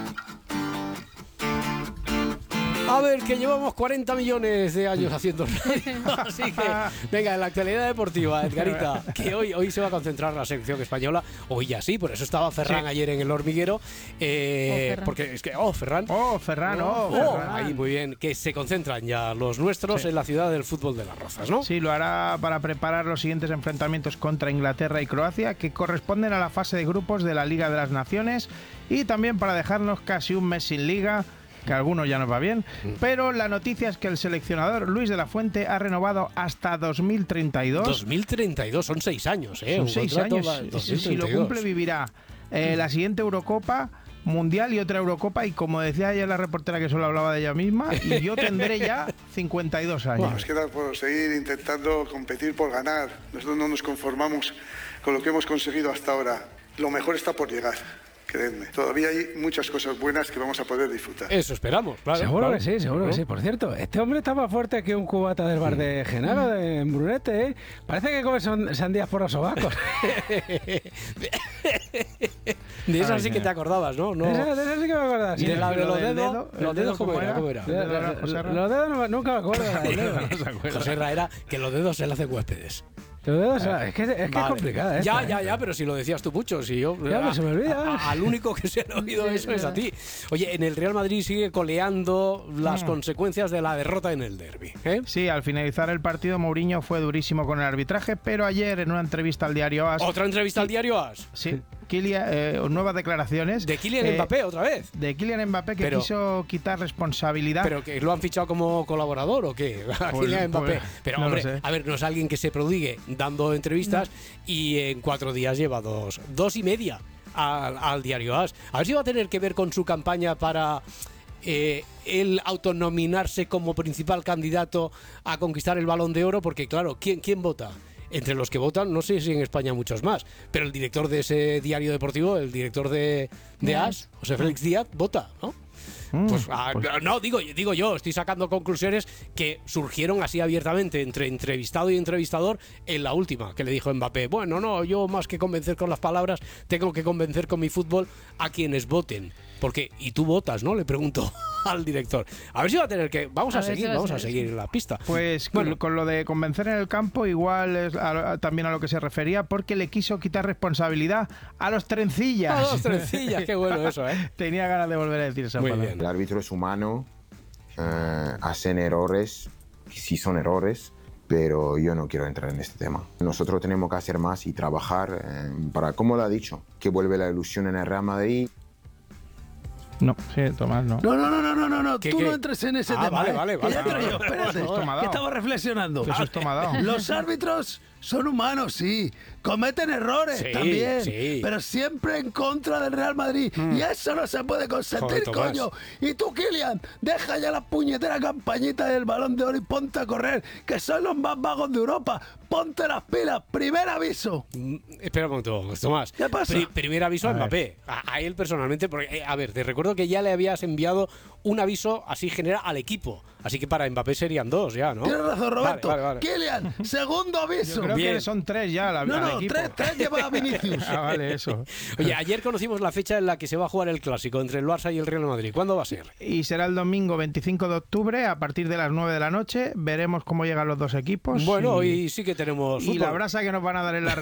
A ver, que llevamos 40 millones de años haciendo radio. Así que, venga, en la actualidad deportiva, Edgarita, que hoy se va a concentrar la selección española. Hoy ya sí, por eso estaba Ferran ayer en El Hormiguero. Porque es que, Ferran. Ferran. Ahí, muy bien. Que se concentran ya los nuestros en la ciudad del fútbol de Las Rozas, ¿no? Sí, lo hará para preparar los siguientes enfrentamientos contra Inglaterra y Croacia, que corresponden a la fase de grupos de la Liga de las Naciones, y también para dejarnos casi un mes sin liga, que a algunos ya nos va bien, pero la noticia es que el seleccionador Luis de la Fuente ha renovado hasta 2032. 2032, son 6 años, Son 6 años. Si lo cumple, vivirá la siguiente Eurocopa, Mundial y otra Eurocopa, y como decía ayer la reportera que solo hablaba de ella misma, y yo tendré ya 52 años. Nos queda por seguir intentando competir por ganar. Nosotros no nos conformamos con lo que hemos conseguido hasta ahora. Lo mejor está por llegar. Creedme, todavía hay muchas cosas buenas que vamos a poder disfrutar. Eso esperamos, claro. Seguro claro. que sí, seguro que sí. Por cierto, este hombre está más fuerte que un cubata del bar de Genaro, en Brunete, ¿eh? Parece que come sandías por los sobacos. De eso sí que te acordabas, ¿no? De eso sí que me acordaba. Sí, de los dedos, ¿cómo era? Los dedos nunca me acuerdo. José Ra era que los dedos se le hacen huéspedes. Es que es complicada. Ya, pero si lo decías tú mucho, si yo se me olvida. Al único que se ha oído eso es a ti. Oye, en el Real Madrid sigue coleando las consecuencias de la derrota en el derbi. Sí, al finalizar el partido Mourinho fue durísimo con el arbitraje, pero ayer en una entrevista al diario AS... ¿Otra entrevista al diario AS? Sí. Nuevas declaraciones. ¿De Kylian Mbappé otra vez? De Kylian Mbappé, que quiso quitar responsabilidad. ¿Pero que lo han fichado como colaborador o qué? Kylian Mbappé. Pero no hombre, a ver, no es alguien que se prodigue dando entrevistas y en 4 días lleva 2 y media al diario AS. A ver si va a tener que ver con su campaña para él autonominarse como principal candidato a conquistar el Balón de Oro, porque claro, ¿quién vota? Entre los que votan, no sé si en España muchos más, pero el director de ese diario deportivo, el director de AS, José Félix Díaz, vota, ¿no? Pues no, digo yo, estoy sacando conclusiones que surgieron así abiertamente entre entrevistado y entrevistador en la última, que le dijo Mbappé, bueno, no, yo más que convencer con las palabras, tengo que convencer con mi fútbol a quienes voten. Porque, y tú votas, ¿no? Le pregunto al director. A ver si va a tener que... Vamos a seguir en la pista. Pues con lo de convencer en el campo, igual es también a lo que se refería, porque le quiso quitar responsabilidad a los trencillas. A los trencillas, qué bueno eso, ¿eh? Tenía ganas de volver a decir esa palabra. El árbitro es humano, hacen errores, sí son errores, pero yo no quiero entrar en este tema. Nosotros tenemos que hacer más y trabajar para, como lo ha dicho, que vuelve la ilusión en el Real Madrid. No, sí, Tomás, no. No. Tú ¿Qué? no entres en ese tema. Vale. Que ya entro yo, espérate. Que estaba reflexionando. Jesús Tomadao. Los árbitros son humanos, sí. Cometen errores también. Sí. Pero siempre en contra del Real Madrid. Y eso no se puede consentir, Joder, coño. Y tú, Kylian, deja ya la puñetera campañita del Balón de Oro y ponte a correr, que son los más vagos de Europa. Ponte las pilas. Primer aviso. Espera un momento, Tomás. ¿Qué pasa? Primer aviso a Mbappé. A él personalmente, porque, a ver, te recuerdo que ya le habías enviado un aviso así general al equipo. Así que para Mbappé serían 2 ya, ¿no? Tienes razón, Roberto. Vale. Kylian, segundo aviso. Yo creo que son 3 ya al equipo. 3 lleva Vinicius. Vale, eso. Oye, ayer conocimos la fecha en la que se va a jugar el clásico entre el Barça y el Real Madrid. ¿Cuándo va a ser? Y será el domingo 25 de octubre a partir de las 9 de la noche. Veremos cómo llegan los dos equipos. Bueno, y sí que tenemos y fútbol. la brasa que nos van a dar en la